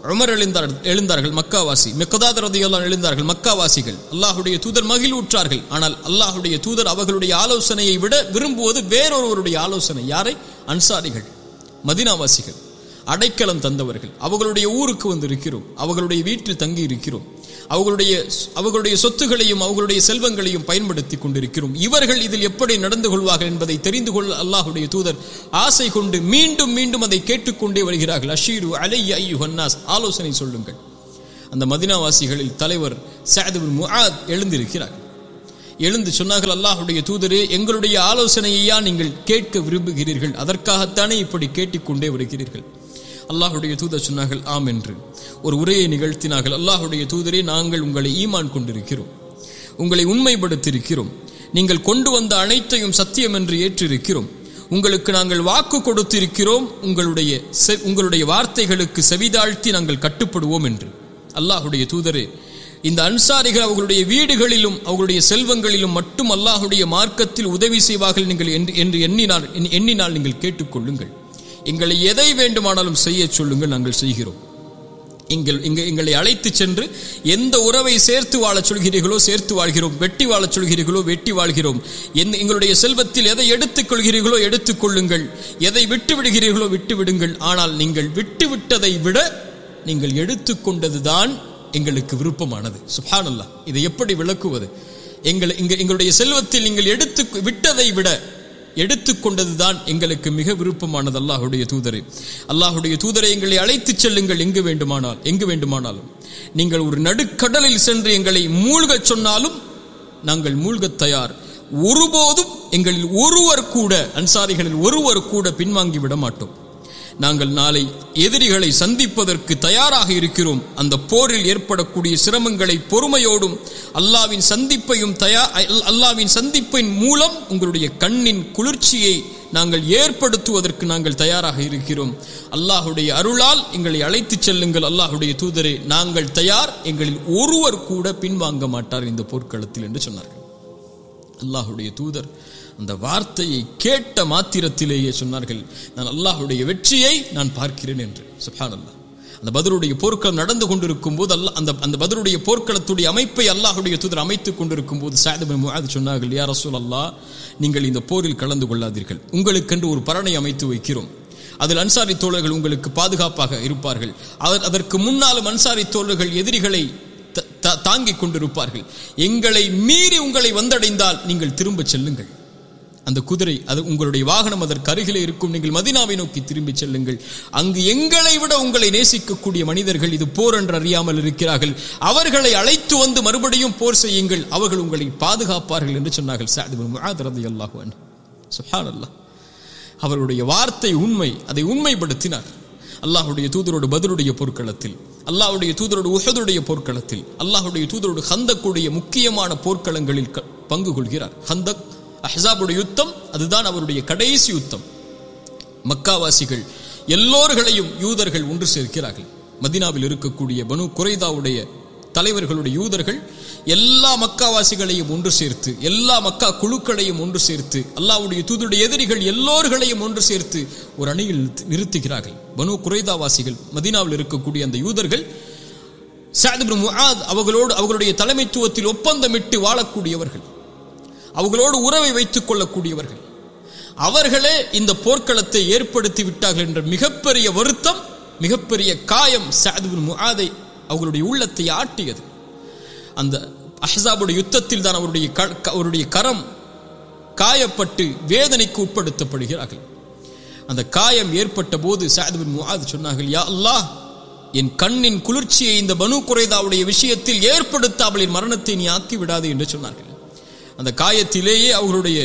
உமர் எழுந்தார் எழுந்தார்கள் மக்காவாசி, மிக்தாத் ரலியல்லாஹு அன்ஹு எழுந்தார்கள் மக்காவாசிகள். அல்லாஹ்வுடைய தூதர் மகிழ்வுற்றார்கள். ஆனால் அல்லாஹ்வுடைய தூதர் அவர்களுடைய ஆலோசனையை விட விரும்புவது வேறொருவருடைய ஆலோசனை. யாரை? அன்சாரிகள், மதீனாவாசிகள், அடைக்கலம் தந்தவர்கள். அவர்களுடைய ஊருக்கு வந்து இருக்கிறோம், அவர்களுடைய வீட்டில் தங்கி இருக்கிறோம், அவர்களுடைய அவர்களுடைய சொத்துகளையும் அவர்களுடைய செல்வங்களையும் பயன்படுத்தி கொண்டிருக்கிறோம். இவர்கள் இதில் எப்படி நடந்து கொள்வார்கள் என்பதை தெரிந்து கொள்ள அல்லாஹ்வுடைய தூதர் ஆசை கொண்டு மீண்டும் மீண்டும் அதை கேட்டுக்கொண்டே வருகிறார்கள். அஷீரு அலைய அய்யுஹன்னாஸ், ஆலோசனை சொல்லுங்கள். அந்த மதீனாவாசிகளில் தலைவர் சஅத் இப்னு முஆத் எழுந்திருக்கிறார். எழுந்து சொன்னார்கள், அல்லாஹ்வுடைய தூதரே, எங்களுடைய ஆலோசனையா நீங்கள் கேட்க விரும்புகிறீர்கள், அதற்காகத்தானே இப்படி கேட்டுக்கொண்டே வருகிறீர்கள். அல்லாஹ்வுடைய தூதர் சொன்னார்கள், ஆம் என்று ஒரு உரையை நிகழ்த்தினார்கள். அல்லாஹ்வுடைய தூதரே, நாங்கள் உங்களை ஈமான் கொண்டிருக்கிறோம், உங்களை உண்மைப்படுத்தியிருக்கிறோம், நீங்கள் கொண்டு வந்த அனைத்தையும் சத்தியம் என்று ஏற்றிருக்கிறோம், உங்களுக்கு நாங்கள் வாக்கு கொடுத்திருக்கிறோம், உங்களுடைய உங்களுடைய வார்த்தைகளுக்கு செவிதாழ்த்தி நாங்கள் கட்டுப்படுவோம் என்று. அல்லாஹ்வுடைய தூதரே, இந்த அன்சாரிகள் அவர்களுடைய வீடுகளிலும் அவர்களுடைய செல்வங்களிலும் மட்டும் அல்லாஹ்வுடைய மார்க்கத்தில் உதவி செய்வார்கள் நீங்கள் என்று எண்ணினால் எண்ணினால் நீங்கள் கேட்டுக்கொள்ளுங்கள். எங்களை எதை வேண்டுமானாலும் செய்ய சொல்லுங்கள், நாங்கள் செய்கிறோம். எங்கள் எங்களை அழைத்து சென்று எந்த உறவை சேர்த்து வாழச் சொல்கிறீர்களோ சேர்த்து வாழ்கிறோம், வெட்டி வாழச் சொல்கிறீர்களோ வெட்டி வாழ்கிறோம். எங்களுடைய செல்வத்தில் எதை எடுத்துக் கொள்கிறீர்களோ எடுத்துக் கொள்ளுங்கள், எதை விட்டு விடுகிறீர்களோ விட்டு விடுங்கள். ஆனால் நீங்கள் விட்டு விட்டதை விட நீங்கள் எடுத்துக்கொண்டதுதான் எங்களுக்கு விருப்பமானது. சுப்ஹானல்லாஹ், இதை எப்படி விளக்குவது? எங்கள் எங்களுடைய செல்வத்தில் நீங்கள் எடுத்து விட்டதை விட எடுத்துக்கொண்டதுதான் எங்களுக்கு மிக விருப்பமானது. அல்லாஹ்வுடைய தூதரே, அல்லாஹ்வுடைய தூதரை எங்களை அழைத்து செல்லுங்கள் எங்கு வேண்டுமானால் எங்கு வேண்டுமானாலும். நீங்கள் ஒரு நடுக்கடலில் சென்று எங்களை மூழ்கச் சொன்னாலும் நாங்கள் மூழ்கத் தயார். ஒருபோதும் எங்களில் ஒருவர் கூட, அன்சாரிகளில் ஒருவர் கூட பின்வாங்கி விட மாட்டோம். நாங்கள் நாளை எதிரிகளை சந்திப்பதற்கு தயாராக இருக்கிறோம். அந்த போரில் ஏற்படக்கூடிய சிரமங்களை பொறுமையோடும் அல்லாஹ்வின் சந்திப்பையும் தயார் அல்லாஹ்வின் சந்திப்பின் மூலம் உங்களுடைய கண்ணின் குளிர்ச்சியை நாங்கள் ஏற்படுத்துவதற்கு நாங்கள் தயாராக இருக்கிறோம். அல்லாஹ்வுடைய அருளால் எங்களை அழைத்து செல்லுங்கள் அல்லாஹ்வுடைய தூதரே, நாங்கள் தயார், எங்களில் ஒருவர் கூட பின்வாங்க மாட்டார் இந்த போர்க்களத்தில் என்று சொன்னார்கள். அல்லாஹ்வுடைய தூதர் அந்த வார்த்தையை கேட்ட மாத்திரத்திலேயே சொன்னார்கள், நான் அல்லாஹ்வுடைய வெற்றியை நான் பார்க்கிறேன் என்று. சுப்ஹானல்லாஹ். அந்த பத்ருடைய போர்க்களம் நடந்து கொண்டிருக்கும் போது அல்லாஹ் அந்த அந்த பத்ருடைய போர்க்களத்துடைய அமைப்பை அல்லாஹ்வுடைய தூதர் அமைத்துக் கொண்டிருக்கும் போது சஅத் இப்னு முஆத் சொன்னார்கள், யா ரசூலல்லாஹ், நீங்கள் இந்த போரில் கலந்து கொள்ளாதீர்கள், உங்களுக்கென்று ஒரு பரணை அமைத்து வைக்கிறோம், அதில் அன்சாரி தோழர்கள் உங்களுக்கு பாதுகாப்பாக இருப்பார்கள். அதற்கு முன்னாலும் அன்சாரி தோழர்கள் எதிரிகளை தாங்கிக் கொண்டிருப்பார்கள். எங்களை மீறி உங்களை வந்தடைந்தால் நீங்கள் திரும்ப செல்லுங்கள், அந்த குதிரை அது உங்களுடைய வாகனம் அதற்கு அருகிலே இருக்கும், நீங்கள் மதீனாவை நோக்கி திரும்பி செல்லுங்கள். அங்கு எங்களை விட உங்களை நேசிக்கக்கூடிய மனிதர்கள் இது போர் என்று அறியாமல் இருக்கிறார்கள், அவர்களை அழைத்து வந்து மறுபடியும் போர் செய்யுங்கள், அவர்கள் உங்களை பாதுகாப்பார்கள் என்று சொன்னார்கள் சஅத் இப்னு முஆத் ரலியல்லாஹு அன்ஹு. சுப்ஹானல்லாஹ். அவருடைய வார்த்தை உண்மை, அதை உண்மைப்படுத்தினார். அல்லாஹ்வுடைய தூதரோடு பத்ருடைய போர்க்களத்தில், அல்லாஹ்வுடைய தூதரோடு உஹதுடைய போர்க்களத்தில், அல்லாஹ்வுடைய தூதரோடு ஹந்தக்குடைய முக்கியமான போர்க்களங்களில் பங்கு கொள்கிறார். ஹந்தக், அஹ்ஸாபுடைய யுத்தம், அதுதான் அவருடைய கடைசி யுத்தம். மக்காவாசிகள் எல்லோர்களையும் யூதர்கள் ஒன்று சேர்க்கிறார்கள். மதீனாவில் இருக்கக்கூடிய பனு குரைதாவுடைய தலைவர்களுடைய யூதர்கள் எல்லா மக்காவாசிகளையும் ஒன்று சேர்த்து, எல்லா மக்கா குழுக்களையும் ஒன்று சேர்த்து, அல்லாஹ்வுடைய தூதருடைய எதிரிகள் எல்லோர்களையும் ஒன்று சேர்த்து ஒரு அணியில் நிறுத்துகிறார்கள். பனு குரைதாவாசிகள், மதீனாவில் இருக்கக்கூடிய அந்த யூதர்கள், சஅத் இப்னு முஆத் அவர்களோடு அவர்களுடைய தலைமைத்துவத்தில் ஒப்பந்தமிட்டு வாழக்கூடியவர்கள், அவர்களோடு உறவை வைத்துக் கொள்ளக்கூடியவர்கள், அவர்களே இந்த போர்க்களத்தை ஏற்படுத்தி விட்டார்கள் என்ற மிகப்பெரிய வருத்தம், மிகப்பெரிய காயம் சஅத் இப்னு முஆதை அவர்களுடைய உள்ளத்தை ஆட்டியது. அந்த அஹ்ஸாபுடைய யுத்தத்தில் தான் அவருடைய அவருடைய கரம் காயப்பட்டு வேதனைக்கு உட்படுத்தப்படுகிறார்கள். அந்த காயம் ஏற்பட்ட போது சஅத் இப்னு முஆத் சொன்னார்கள், யா அல்லாஹ், என் கண்ணின் குளிர்ச்சியை இந்த பனு குரைதாவுடைய விஷயத்தில் ஏற்படுத்தாமல் என் மரணத்தை நீ ஆக்கி விடாது என்று சொன்னார்கள். அந்த காயத்திலேயே அவர்களுடைய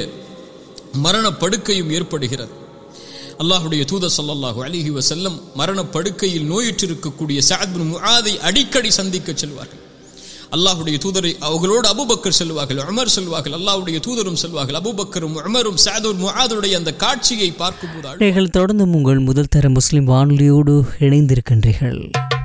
மரண படுக்கையும் ஏற்படுகிறது. அல்லாஹ்வுடைய தூதர் ஸல்லல்லாஹு அலைஹி வஸல்லம் மரண படுக்கையில் நோயுற்றிருக்கக்கூடிய சஅத் இப்னு முஆதை அடிக்கடி சந்திக்க செல்வார்கள். அல்லாஹ்வுடைய தூதரை அவர்களோடு அபூபக்கர் செல்வார்கள், உமர் செல்வார்கள், அல்லாஹ்வுடைய தூதரும் செல்வார்கள். அபூபக்கரும் உமரும் சஅத் இப்னு முஆதுடைய அந்த காட்சியை பார்க்கும்போது தொடர்ந்து உங்கள் முதல் தர முஸ்லிம் வானொலியோடு இணைந்திருக்கின்றீர்கள்.